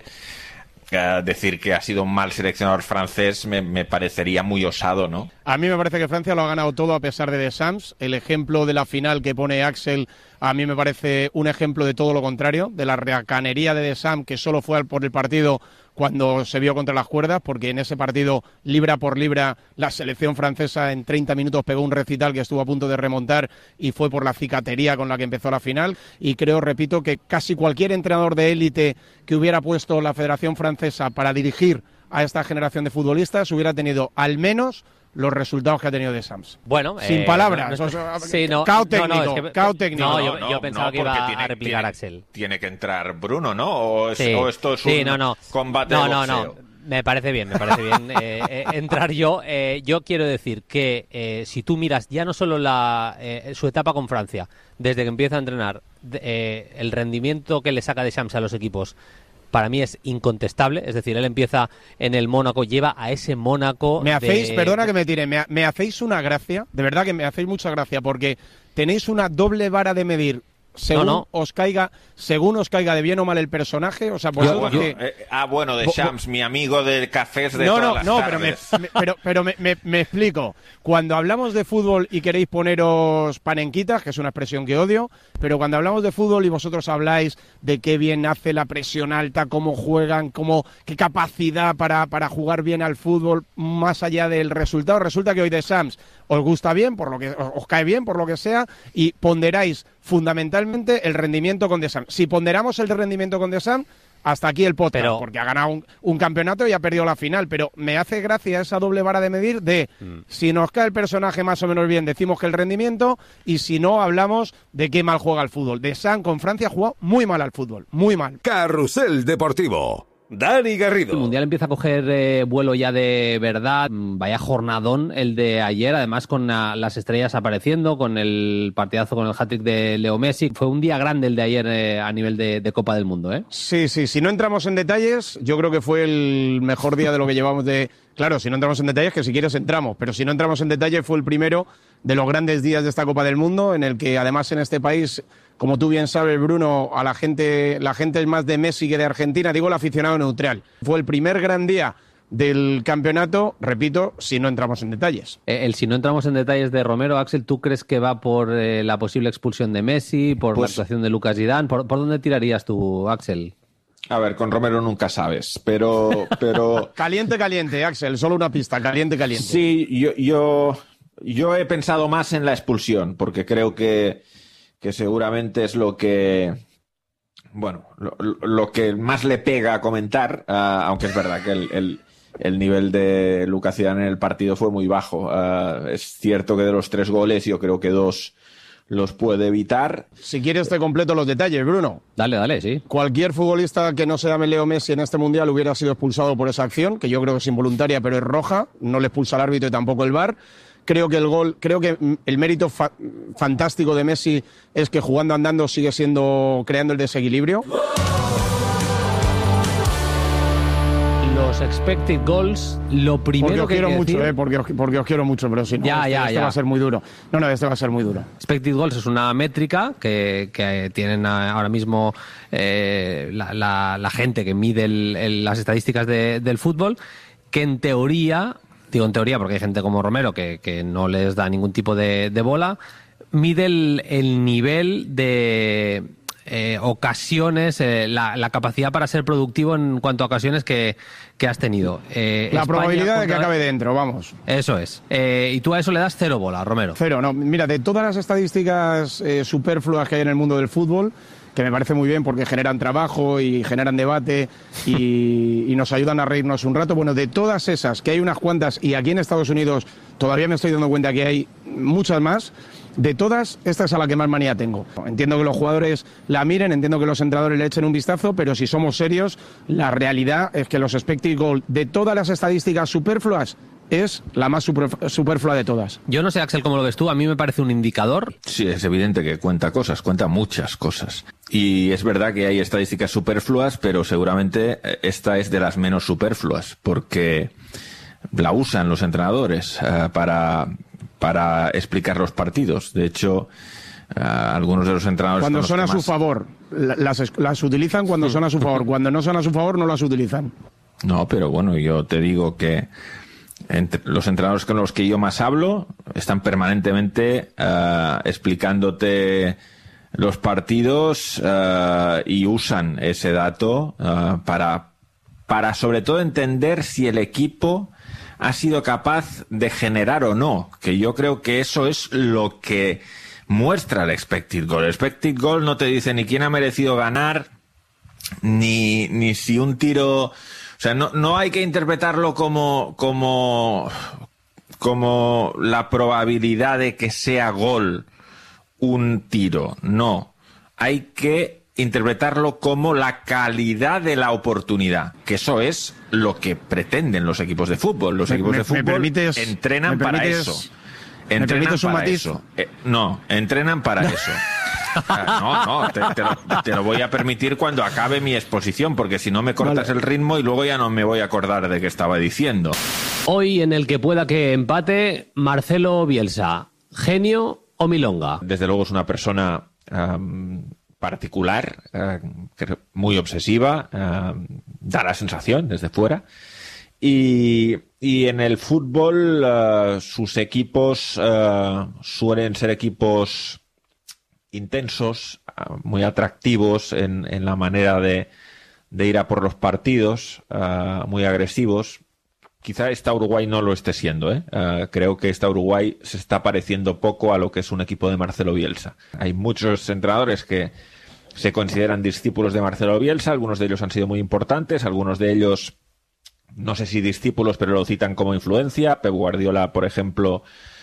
Uh, decir que ha sido un mal seleccionador francés me, me parecería muy osado, ¿no? A mí me parece que Francia lo ha ganado todo a pesar de Deschamps. El ejemplo de la final que pone Axel a mí me parece un ejemplo de todo lo contrario, de la reacanería de Deschamps, que solo fue por el partido cuando se vio contra las cuerdas, porque en ese partido, libra por libra, la selección francesa en treinta minutos pegó un recital que estuvo a punto de remontar y fue por la cicatería con la que empezó la final. Y creo, repito, que casi cualquier entrenador de élite que hubiera puesto la Federación Francesa para dirigir a esta generación de futbolistas hubiera tenido al menos los resultados que ha tenido Deschamps. Bueno, sin eh, palabras. no, O sea, sí, no, cao técnico, no, no, es que, cao técnico. No, yo, yo pensaba no, que iba tiene, a replicar tiene, Axel. Tiene que entrar Bruno, ¿no? O, es, Sí, o esto es sí, un no, no. combate no, de no, boxeo. no. Me parece bien, me parece bien eh, eh, entrar yo. Eh, yo quiero decir que eh, si tú miras ya no solo la, eh, su etapa con Francia, desde que empieza a entrenar, eh, el rendimiento que le saca Deschamps a los equipos, para mí es incontestable. Es decir, él empieza en el Mónaco, lleva a ese Mónaco... Me hacéis, de... perdona que me tire, me, me hacéis una gracia, de verdad que me hacéis mucha gracia, porque tenéis una doble vara de medir según no, no. os caiga, según os caiga de bien o mal el personaje, o sea, vosotros Yo- que... eh, ah, bueno, de Shams, mi amigo del cafés de no, todas no, las no, pero, me, tardes. me- pero, pero me, me- me explico. Cuando hablamos de fútbol y queréis poneros panenquitas, que es una expresión que odio, pero cuando hablamos de fútbol y vosotros habláis de qué bien hace la presión alta, cómo juegan, cómo, qué capacidad para, para jugar bien al fútbol, más allá del resultado, resulta que hoy de Shams os gusta bien, por lo que os os cae bien, por lo que sea, y ponderáis fundamentalmente el rendimiento con Deschamps. Si ponderamos el rendimiento con Deschamps, hasta aquí el podcast, Pero- porque ha ganado un, un campeonato y ha perdido la final, pero me hace gracia esa doble vara de medir de Mm. si nos cae el personaje más o menos bien, decimos que el rendimiento, y si no, hablamos de qué mal juega al fútbol. Deschamps con Francia jugó muy mal al fútbol, muy mal. Carrusel Deportivo. Dani Garrido. El Mundial empieza a coger eh, vuelo ya de verdad. Mm, Vaya jornadón el de ayer, además con ah, las estrellas apareciendo, con el partidazo con el hat-trick de Leo Messi. Fue un día grande el de ayer eh, a nivel de, de Copa del Mundo, ¿eh? Sí, sí, si no entramos en detalles, yo creo que fue el mejor día de lo que llevamos de... Claro, si no entramos en detalles, que si quieres entramos, pero si no entramos en detalles fue el primero de los grandes días de esta Copa del Mundo, en el que además en este país, como tú bien sabes, Bruno, a la gente, la gente es más de Messi que de Argentina, digo el aficionado neutral. Fue el primer gran día del campeonato, repito, si no entramos en detalles. Eh, El si no entramos en detalles de Romero, Axel, ¿tú crees que va por eh, la posible expulsión de Messi, por Pues- la actuación de Lucas Zidane? ¿Por, por dónde tirarías tú, Axel? A ver, con Romero nunca sabes, pero... pero... Caliente, caliente, Axel, solo una pista, caliente, caliente. Sí, yo, yo, yo he pensado más en la expulsión, porque creo que, que seguramente es lo que... Bueno, lo, lo que más le pega a comentar, ah, aunque es verdad que el, el, el nivel de Lucas Zidane en el partido fue muy bajo. Ah, es cierto que de los tres goles yo creo que dos los puede evitar. Si quieres te completo los detalles, Bruno. Dale, dale, sí. Cualquier futbolista que no se llame Leo Messi en este Mundial hubiera sido expulsado por esa acción, que yo creo que es involuntaria, pero es roja. No le expulsa el árbitro y tampoco el V A R. Creo que el gol, creo que el mérito fa- fantástico de Messi es que jugando andando sigue siendo, creando el desequilibrio. Los expected goals, lo primero Porque os que hay quiero que mucho, decir- eh, porque, os, porque os quiero mucho, pero si no, Ya, este, ya, este ya. va a ser muy duro. No, no, este va a ser muy duro. Expected goals es una métrica que, que tienen a- ahora mismo eh, la, la- la gente que mide el- el- las estadísticas de- del fútbol, que en teoría, digo en teoría porque hay gente como Romero que, que no les da ningún tipo de, de bola, mide el, el nivel de eh, ocasiones, eh, la, la capacidad para ser productivo en cuanto a ocasiones que, que has tenido. Eh, La España probabilidad de que contra- acabe dentro, vamos. Eso es. Eh, y tú a eso le das cero bola, Romero. Cero, no. Mira, de todas las estadísticas eh, superfluas que hay en el mundo del fútbol, que me parece muy bien porque generan trabajo y generan debate y, y nos ayudan a reírnos un rato, bueno, de todas esas, que hay unas cuantas, y aquí en Estados Unidos todavía me estoy dando cuenta que hay muchas más, de todas, esta es a la que más manía tengo. Entiendo que los jugadores la miren, entiendo que los entrenadores le echen un vistazo, pero si somos serios, la realidad es que los expected goals de todas las estadísticas superfluas, es la más super, superflua de todas. Yo no sé, Axel, cómo lo ves tú, a mí me parece un indicador. Sí, es evidente que cuenta cosas, cuenta muchas cosas. Y es verdad que hay estadísticas superfluas, pero seguramente esta es de las menos superfluas, porque la usan los entrenadores uh, para, para explicar los partidos. De hecho, uh, algunos de los entrenadores... Cuando son son a más... su favor, las, las utilizan cuando son a su favor. Cuando no son a su favor, no las utilizan. No, pero bueno, yo te digo que entre los entrenadores con los que yo más hablo están permanentemente uh, explicándote los partidos uh, y usan ese dato uh, para, para sobre todo entender si el equipo ha sido capaz de generar o no, que yo creo que eso es lo que muestra el expected goal. El expected goal no te dice ni quién ha merecido ganar, ni, ni si un tiro... O sea, no, no hay que interpretarlo como, como, como la probabilidad de que sea gol un tiro. No. Hay que interpretarlo como la calidad de la oportunidad, que eso es lo que pretenden los equipos de fútbol. Los me, equipos me, de fútbol me permites, entrenan me para permites, eso. ¿Me Entrenan permites un para matiz? eso. Eh, no, entrenan para eso. No, no, te, te, lo, te lo voy a permitir cuando acabe mi exposición, porque si no me cortas vale. el ritmo y luego ya no me voy a acordar de qué estaba diciendo. Hoy, en el que pueda que empate, Marcelo Bielsa, ¿genio o milonga? Desde luego es una persona um, particular, uh, muy obsesiva, uh, da la sensación desde fuera. Y, y en el fútbol uh, sus equipos uh, suelen ser equipos intensos, uh, muy atractivos en, en la manera de, de ir a por los partidos, uh, muy agresivos. Quizá esta Uruguay no lo esté siendo, ¿eh? Uh, creo que esta Uruguay se está pareciendo poco a lo que es un equipo de Marcelo Bielsa. Hay muchos entrenadores que se consideran discípulos de Marcelo Bielsa, algunos de ellos han sido muy importantes, algunos de ellos no sé si discípulos, pero lo citan como influencia. Pep Guardiola, por ejemplo,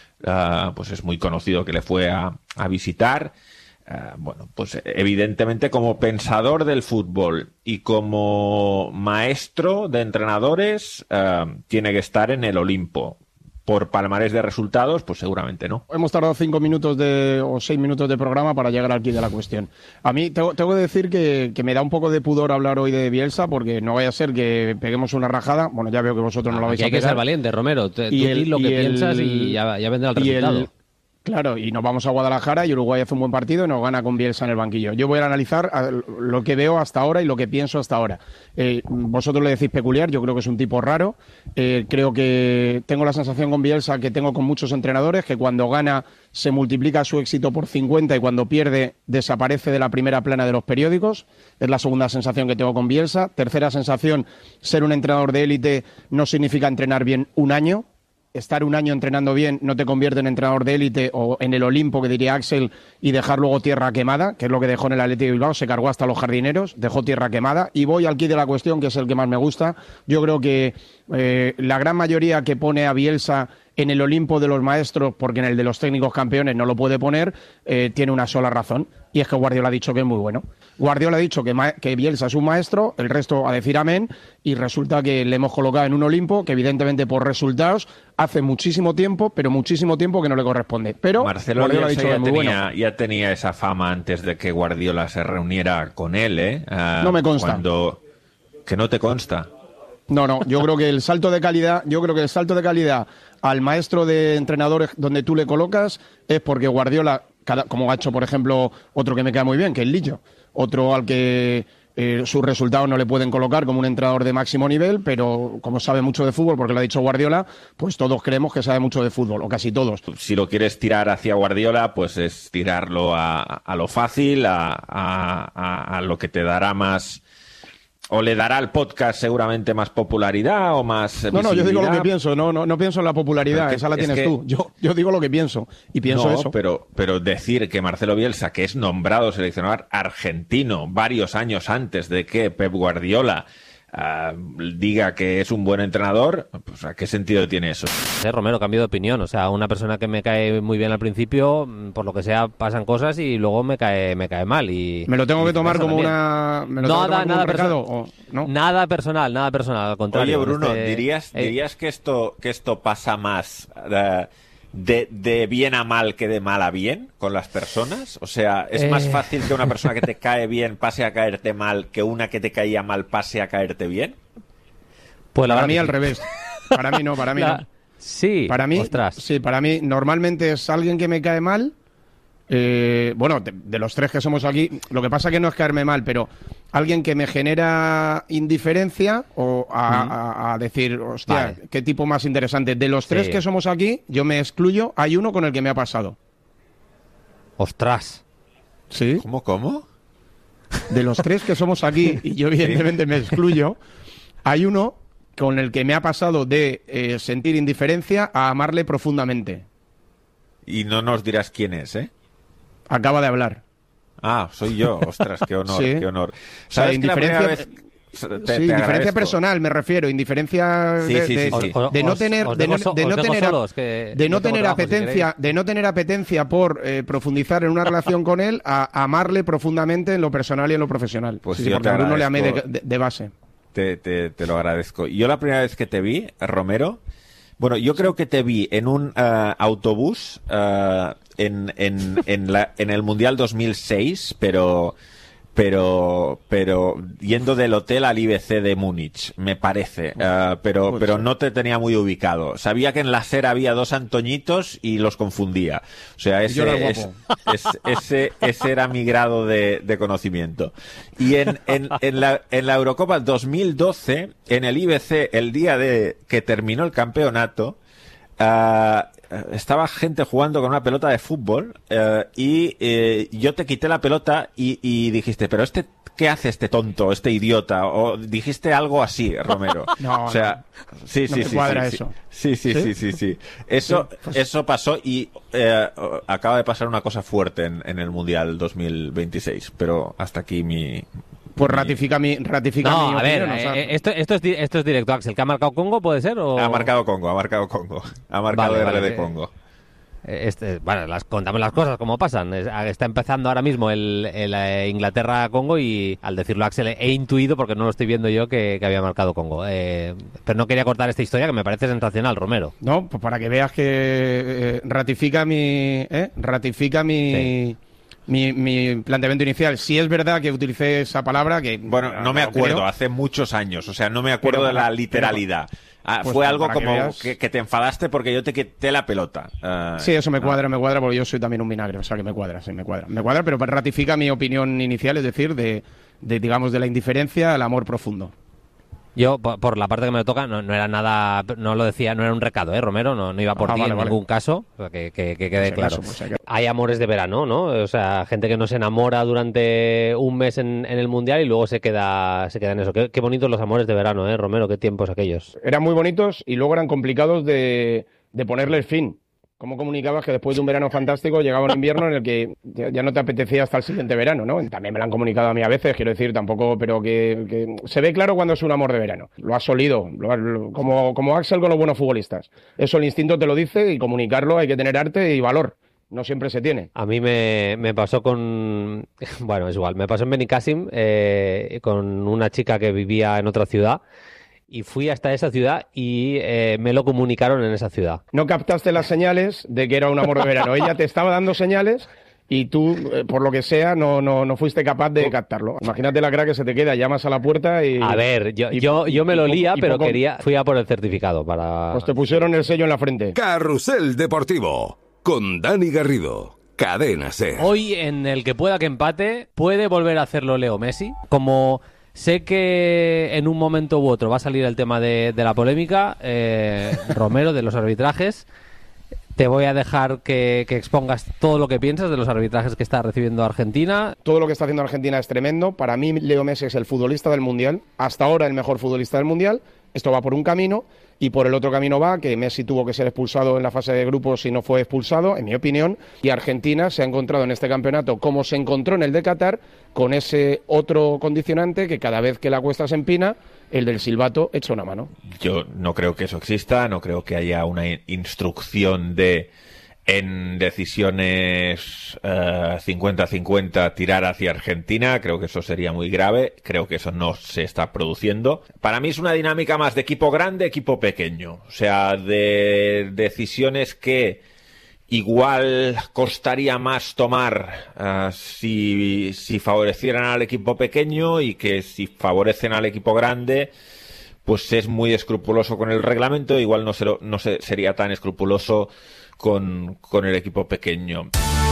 uh, pues es muy conocido que le fue a, a visitar. Uh, bueno, pues evidentemente como pensador del fútbol y como maestro de entrenadores uh, tiene que estar en el Olimpo. Por palmarés de resultados, pues seguramente no. Hemos tardado cinco minutos de, o seis minutos de programa para llegar al quid de la cuestión. A mí tengo, tengo que decir que, que me da un poco de pudor hablar hoy de Bielsa, porque no vaya a ser que peguemos una rajada. Bueno, ya veo que vosotros ah, no lo vais a pegar. Hay que ser valiente, Romero. Te, y tú el, lo que y piensas el, y ya, ya vendrá el resultado. El, Claro, y nos vamos a Guadalajara y Uruguay hace un buen partido y nos gana con Bielsa en el banquillo. Yo voy a analizar lo que veo hasta ahora y lo que pienso hasta ahora. Eh, vosotros le decís peculiar, yo creo que es un tipo raro. Eh, creo que tengo la sensación con Bielsa que tengo con muchos entrenadores, que cuando gana se multiplica su éxito por cincuenta y cuando pierde desaparece de la primera plana de los periódicos. Es la segunda sensación que tengo con Bielsa. Tercera sensación, ser un entrenador de élite no significa entrenar bien un año. Estar un año entrenando bien no te convierte en entrenador de élite o en el Olimpo, que diría Axel, y dejar luego tierra quemada, que es lo que dejó en el Athletic de Bilbao, se cargó hasta los jardineros, dejó tierra quemada. Y voy al quid de la cuestión, que es el que más me gusta. Yo creo que eh, la gran mayoría que pone a Bielsa en el Olimpo de los maestros, porque en el de los técnicos campeones no lo puede poner, eh, tiene una sola razón, y es que Guardiola ha dicho que es muy bueno. Guardiola ha dicho que, que Bielsa es un maestro, el resto a decir amén, y resulta que le hemos colocado en un Olimpo que evidentemente por resultados hace muchísimo tiempo, pero muchísimo tiempo que no le corresponde. Pero Marcelo Guardiola Bielsa ha dicho ya, que es muy tenía, bueno. ya tenía esa fama antes de que Guardiola se reuniera con él, ¿eh? Uh, no me consta. Cuando... Que no te consta. No, no, yo creo que el salto de calidad, yo creo que el salto de calidad al maestro de entrenadores donde tú le colocas es porque Guardiola, cada, como ha hecho, por ejemplo, otro que me queda muy bien, que es Lillo, otro al que eh, sus resultados no le pueden colocar como un entrenador de máximo nivel, pero como sabe mucho de fútbol, porque lo ha dicho Guardiola, pues todos creemos que sabe mucho de fútbol, o casi todos. Si lo quieres tirar hacia Guardiola, pues es tirarlo a, a lo fácil, a, a, a, a lo que te dará más... O le dará al podcast seguramente más popularidad o más No, no, yo digo lo que pienso, no, no, no pienso en la popularidad, que, esa la tienes que... tú. Yo, yo digo lo que pienso y pienso no, eso. Pero, pero decir que Marcelo Bielsa, que es nombrado seleccionador argentino varios años antes de que Pep Guardiola uh, diga que es un buen entrenador, pues ¿a qué sentido tiene eso? Eh, Romero, cambio de opinión. O sea, una persona que me cae muy bien al principio, por lo que sea, pasan cosas y luego me cae me cae mal. Y ¿Me lo tengo que tomar como también. una... ¿me lo No, tengo que tomar nada, como nada un recado? personal. ¿O no? Nada personal, nada personal, al contrario. Oye, Bruno, Este- ¿dirías, eh, dirías que esto que esto pasa más uh, de, de bien a mal que de mal a bien con las personas? O sea, ¿es Eh. más fácil que una persona que te cae bien pase a caerte mal que una que te caía mal pase a caerte bien? Pues la Para verdad mí que al sí. revés. Para mí no, para mí La- no. Sí, Para mí, ostras. sí, para mí normalmente es alguien que me cae mal. eh, bueno, de, de los tres que somos aquí, lo que pasa que no es caerme mal, pero alguien que me genera indiferencia o a, a- a decir, hostia, Vale. qué tipo más interesante. De los tres Sí. que somos aquí, yo me excluyo. Hay uno con el que me ha pasado. Ostras. ¿Sí? ¿Cómo, cómo? De los tres que somos aquí, y yo evidentemente me excluyo, hay uno con el que me ha pasado de eh, sentir indiferencia a amarle profundamente. Y no nos dirás quién es, ¿eh? Acaba de hablar. Ah, soy yo. Ostras, qué honor, Sí. qué honor. O sea, ¿Sabes que la primera indiferencia- vez... Te- sí, te indiferencia agradezco. personal, me refiero, indiferencia Sí, de, sí, de- sí, sí. de no Os- tener, os de no, dejo so- de os no dejo tener, a- solos, que de no yo tengo tener trabajo, si apetencia, queréis. de no tener apetencia por eh, profundizar en una relación con él, a, a amarle profundamente en lo personal y en lo profesional. Pues sí, sí, yo porque te a Bruno le amé de, agradezco. de- de base. Te, te, te lo agradezco. Yo la primera vez que te vi, Romero, bueno, yo creo que te vi en un eh, autobús eh, en, en, en, la, en el Mundial dos mil seis, pero, pero, pero yendo del hotel al I B C de Múnich, me parece. Eh, pero, puede pero ser. no te tenía muy ubicado. Sabía que en la acera había dos Antoñitos y los confundía. O sea, Y yo era ese, el es- guapo. es- ese, ese era mi grado de, de conocimiento. Y en, en, en, la, en la Eurocopa dos mil doce, en el I B C, el día de que terminó el campeonato, ah, estaba gente jugando con una pelota de fútbol eh, y eh, yo te quité la pelota y, y dijiste, pero este, ¿qué hace este tonto, este idiota? O dijiste algo así, Romero. No, o sea, sí, no sí, me sí, cuadra sí, eso. sí, sí, sí, ¿Sí? sí, sí. Eso, Sí, pues- eso pasó y eh, acaba de pasar una cosa fuerte en, en el Mundial dos mil veintiséis, pero hasta aquí mi... Pues ratifica mi, ratifica No, mi a ver, opinión, o sea, eh, esto, esto, es, di- esto es directo, Axel. ¿Que ha marcado Congo, puede ser? O... Ha marcado Congo, ha marcado Congo. Ha marcado Vale, R vale, de eh, Congo. Eh, Este, bueno, las, contamos las cosas como pasan. Es- Está empezando ahora mismo el, el, eh, Inglaterra-Congo y al decirlo Axel he intuido, porque no lo estoy viendo yo, que, que había marcado Congo. Eh, pero no quería cortar esta historia que me parece sensacional, Romero. No, pues para que veas que eh, ratifica mi ¿eh? ratifica mi, mi mi planteamiento inicial. Si es verdad que utilicé esa palabra, que Bueno, no me lo acuerdo, creo. hace muchos años, o sea, no me acuerdo Pero de la para- literalidad. Ah, pues fue algo para que como veas- que, que te enfadaste porque yo te quité la pelota. Ah, Sí, eso me ah. cuadra, me cuadra, porque yo soy también un vinagre, o sea que me cuadra, sí, me cuadra. Me cuadra, pero ratifica mi opinión inicial, es decir, de, de digamos, de la indiferencia al amor profundo. Yo, por, por la parte que me toca, no, no era nada, no lo decía, no era un recado, ¿eh, Romero? No, no iba por Ah, ti vale, en vale. ningún caso, o sea, que, que, que quede Por si claro. acaso, por si acaso. Hay amores de verano, ¿no? O sea, gente que no se enamora durante un mes en, en el Mundial y luego se queda, se queda en eso. Qué, qué bonitos los amores de verano, ¿eh, Romero? Qué tiempos aquellos. Eran muy bonitos y luego eran complicados de, de ponerle el fin. ¿Cómo comunicabas que después de un verano fantástico llegaba un invierno en el que ya, ya no te apetecía hasta el siguiente verano, ¿no? También me lo han comunicado a mí a veces, quiero decir, tampoco, pero que, que se ve claro cuando es un amor de verano. Lo has olido, lo has- lo- como, como Axel con los buenos futbolistas. Eso el instinto te lo dice y comunicarlo hay que tener arte y valor. No siempre se tiene. A mí me, me pasó con... Bueno, es igual. Me pasó en Benicàssim eh, con una chica que vivía en otra ciudad y fui hasta esa ciudad y eh, me lo comunicaron en esa ciudad. No captaste las señales de que era un amor de verano. Ella te estaba dando señales y tú, eh, por lo que sea, no, no, no fuiste capaz de captarlo. Imagínate la cara que se te queda, llamas a la puerta y... A ver, yo, y- yo, yo me y lo poco- lía, y pero poco- quería... Fui a por el certificado para... Pues te pusieron el sello en la frente. Carrusel Deportivo con Dani Garrido. Cadena Ser. Hoy, en el que pueda que empate, puede volver a hacerlo Leo Messi. Como sé que en un momento u otro va a salir el tema de, de la polémica, eh, Romero, de los arbitrajes, te voy a dejar que, que expongas todo lo que piensas de los arbitrajes que está recibiendo Argentina. Todo lo que está haciendo Argentina es tremendo. Para mí, Leo Messi es el futbolista del Mundial. Hasta ahora el mejor futbolista del Mundial. Esto va por un camino y por el otro camino va que Messi tuvo que ser expulsado en la fase de grupos y no fue expulsado, en mi opinión, y Argentina se ha encontrado en este campeonato, como se encontró en el de Qatar, con ese otro condicionante que cada vez que la cuesta se empina, el del silbato echa una mano. Yo no creo que eso exista, no creo que haya una instrucción de en decisiones cincuenta cincuenta tirar hacia Argentina. Creo que eso sería muy grave, creo que eso no se está produciendo. Para mí es una dinámica más de equipo grande, equipo pequeño, o sea, de decisiones que igual costaría más tomar uh, si, si favorecieran al equipo pequeño, y que si favorecen al equipo grande pues es muy escrupuloso con el reglamento, igual no, se lo, no se, sería tan escrupuloso Con, con el equipo pequeño.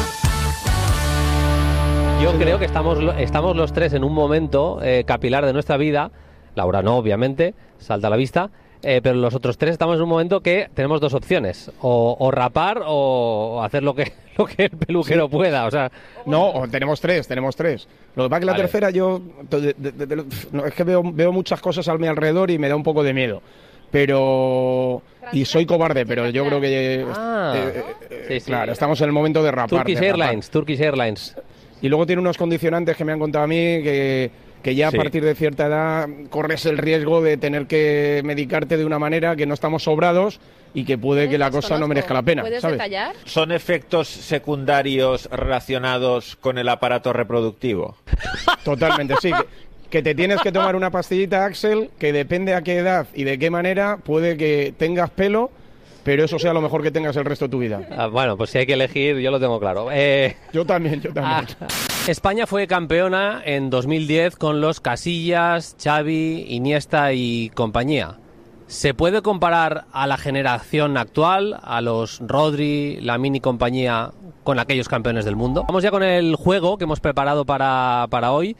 Yo creo que estamos, estamos los tres en un momento eh, capilar de nuestra vida. Laura no, obviamente, salta a la vista. Eh, pero los otros tres estamos en un momento que tenemos dos opciones: o, o rapar o hacer lo que, lo que el peluquero sí. pueda. O sea, no, tenemos tres, tenemos tres. Lo que pasa es que la vale. tercera yo de, de, de, de, no, es que veo, veo muchas cosas a mi alrededor y me da un poco de miedo. Pero y soy cobarde, pero yo creo que ah, eh, eh, sí, sí. claro, estamos en el momento de rapar. Turkish de Airlines, rapar. Turkish Airlines. Y luego tiene unos condicionantes que me han contado a mí que, que ya sí. a partir de cierta edad corres el riesgo de tener que medicarte de una manera que no estamos sobrados y que puede que la cosa no merezca la pena. ¿Puedes ¿sabes? detallar? ¿Son efectos secundarios relacionados con el aparato reproductivo? Totalmente, sí. Que, que te tienes que tomar una pastillita, Axel, que depende a qué edad y de qué manera puede que tengas pelo, pero eso sea lo mejor que tengas el resto de tu vida. Ah, bueno, pues si hay que elegir, yo lo tengo claro. Eh... Yo también, yo también. Ah, España fue campeona en dos mil diez con los Casillas, Xavi, Iniesta y compañía. ¿Se puede comparar a la generación actual, a los Rodri, Lamine y compañía, con aquellos campeones del mundo? Vamos ya con el juego que hemos preparado para, para hoy.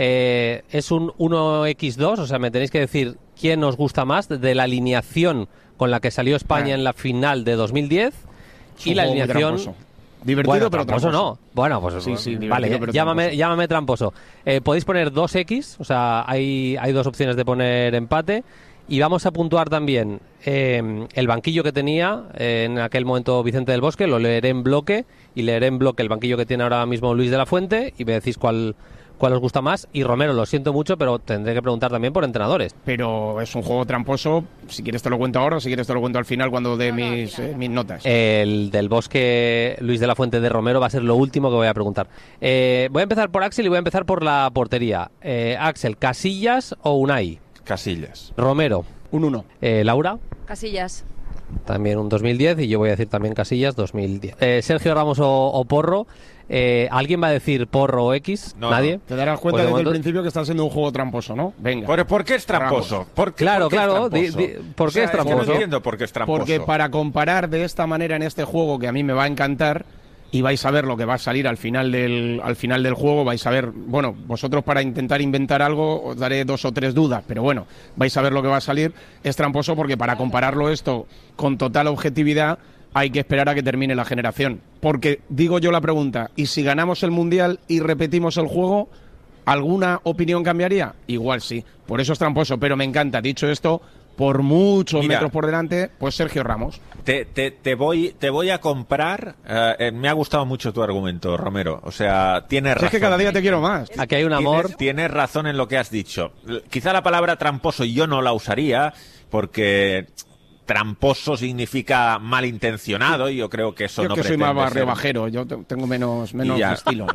Eh, es un uno equis dos, o sea, me tenéis que decir quién os gusta más de la alineación con la que salió España ah. en la final de dos mil diez y la alineación... Divertido, bueno, pero tramposo, tramposo. no. Bueno, pues sí, sí, vale, pero llámame, tramposo. llámame tramposo. Eh, podéis poner dos equis, o sea, hay, hay dos opciones de poner empate. Y vamos a puntuar también eh, el banquillo que tenía eh, en aquel momento Vicente del Bosque, lo leeré en bloque, y leeré en bloque el banquillo que tiene ahora mismo Luis de la Fuente, y me decís cuál, cuál os gusta más. Y Romero, lo siento mucho, pero tendré que preguntar también por entrenadores. Pero es un juego tramposo, si quieres te lo cuento ahora, si quieres te lo cuento al final cuando dé mis, eh, mis notas. El del Bosque, Luis de la Fuente de Romero va a ser lo último que voy a preguntar. Eh, voy a empezar por Axel y voy a empezar por la portería. Eh, Axel, ¿Casillas o Unai? Casillas. Romero. Un uno. Eh, Laura. Casillas. También un dos mil diez, y yo voy a decir también Casillas dos mil diez. Eh, Sergio Ramos o, o Porro. Eh, ¿Alguien va a decir Porro o X? No, ¿Nadie? Te darás cuenta pues desde momento... el principio que está siendo un juego tramposo, ¿no? Venga. ¿Por, ¿por qué es tramposo? ¿Por qué, claro, ¿por qué claro. es tramposo? Di, di, ¿Por qué o sea, es tramposo? Es que no entiendo por qué es tramposo. Porque para comparar de esta manera en este juego, que a mí me va a encantar, y vais a ver lo que va a salir al final del al final del juego, vais a ver, bueno, vosotros para intentar inventar algo os daré dos o tres dudas, pero bueno, vais a ver lo que va a salir. Es tramposo porque para compararlo esto con total objetividad hay que esperar a que termine la generación. Porque digo yo la pregunta, ¿y si ganamos el Mundial y repetimos el juego, alguna opinión cambiaría? Igual sí, por eso es tramposo, pero me encanta. Dicho esto, por muchos Mira, metros por delante, pues Sergio Ramos. Te, te, te, voy, te voy a comprar. Uh, me ha gustado mucho tu argumento, Romero. O sea, tienes razón. Es que cada día te quiero más. Aquí hay un amor. Tienes, tienes razón en lo que has dicho. Quizá la palabra tramposo yo no la usaría, porque tramposo significa malintencionado, y yo creo que eso yo no que pretende soy más ser. rebajero, yo tengo menos, menos estilo.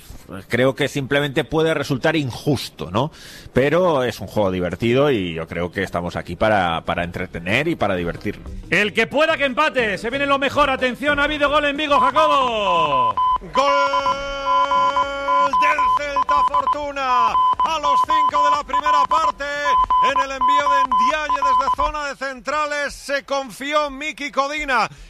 Creo que simplemente puede resultar injusto, ¿no? Pero es un juego divertido y yo creo que estamos aquí para, para entretener y para divertirnos. El que pueda que empate, se viene lo mejor. Atención, ha habido gol en Vigo, Jacobo. Gol del Celta Fortuna a los cinco de la primera parte. En el envío de Ndiaye desde zona de centrales se confió Miki Codina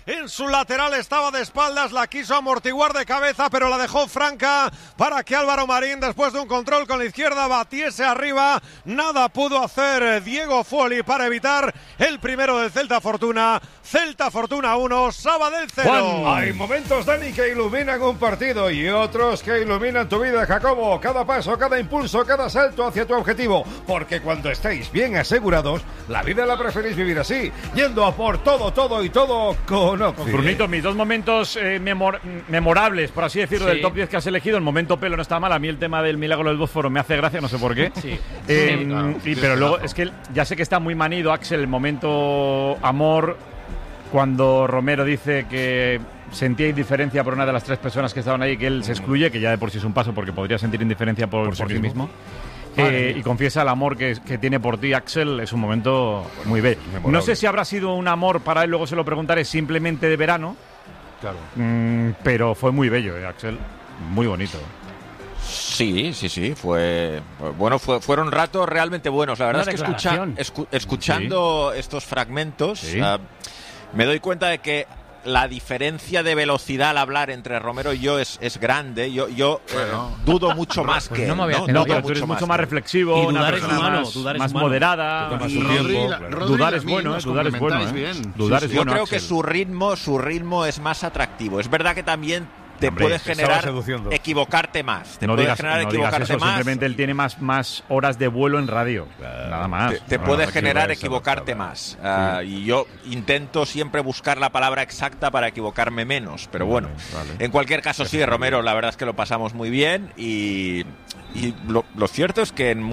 en su lateral, estaba de espaldas, la quiso amortiguar de cabeza, pero la dejó franca para que Álvaro Marín, después de un control con la izquierda, batiese arriba. Nada pudo hacer Diego Folli para evitar el primero del Celta Fortuna. Celta Fortuna uno, Sabadell cero. Hay momentos, Dani, que iluminan un partido y otros que iluminan tu vida, Jacobo. Cada paso, cada impulso, cada salto hacia tu objetivo. Porque cuando estáis bien asegurados, la vida la preferís vivir así, yendo a por todo, todo y todo con Occi. Brunito, mis dos momentos eh, memor memorables, por así decirlo, Sí. del top diez que has elegido. El momento pelo no está mal. A mí el tema del milagro del Bósforo me hace gracia, no sé por qué. Sí. Eh, Sí, claro. y, pero luego, es que ya sé que está muy manido, Axel, el momento amor, cuando Romero dice que sentía indiferencia por una de las tres personas que estaban ahí, que él se excluye, que ya de por sí es un paso porque podría sentir indiferencia por, por, sí sí mismo. mismo. Eh, y confiesa el amor que, que tiene por ti, Axel. Es un momento muy bello. Memorable. No sé si habrá sido un amor para él, luego se lo preguntaré, simplemente de verano. Claro. Mm, pero fue muy bello, eh, Axel. Muy bonito. Sí, sí, sí, fue bueno, fue, fueron ratos realmente buenos. La verdad Una es que escucha, declaración. escu- escuchando estos fragmentos, Sí. ah, me doy cuenta de que la diferencia de velocidad al hablar entre Romero y yo es, es grande. Yo, yo eh, dudo mucho más Pues que no él, me había ¿no? quedado No, Dudo pero tú eres mucho más que él. reflexivo, Y una dudar es persona humano, más, dudar es más humano. moderada. Toma y- su Rodri, tiempo, la- claro. Rodri Dudar y es a mí bueno, nos eh, dudar es bueno, complementáis eh. bien. Dudar Sí, es sí. Yo bueno, creo que Axel. su ritmo, su ritmo es más atractivo. Es verdad que también te Hombre, puede te estaba generar seduciendo. equivocarte más. Te No puede digas, generar no digas equivocarte eso, más. simplemente él tiene más, más horas de vuelo en radio. Nada más. Te, te No, puede no, generar esa equivocarte palabra. más. Ah, y yo intento siempre buscar la palabra exacta para equivocarme menos. Pero bueno, vale. en cualquier caso, sí, Romero, la verdad es que lo pasamos muy bien. Y, y lo, lo cierto es que en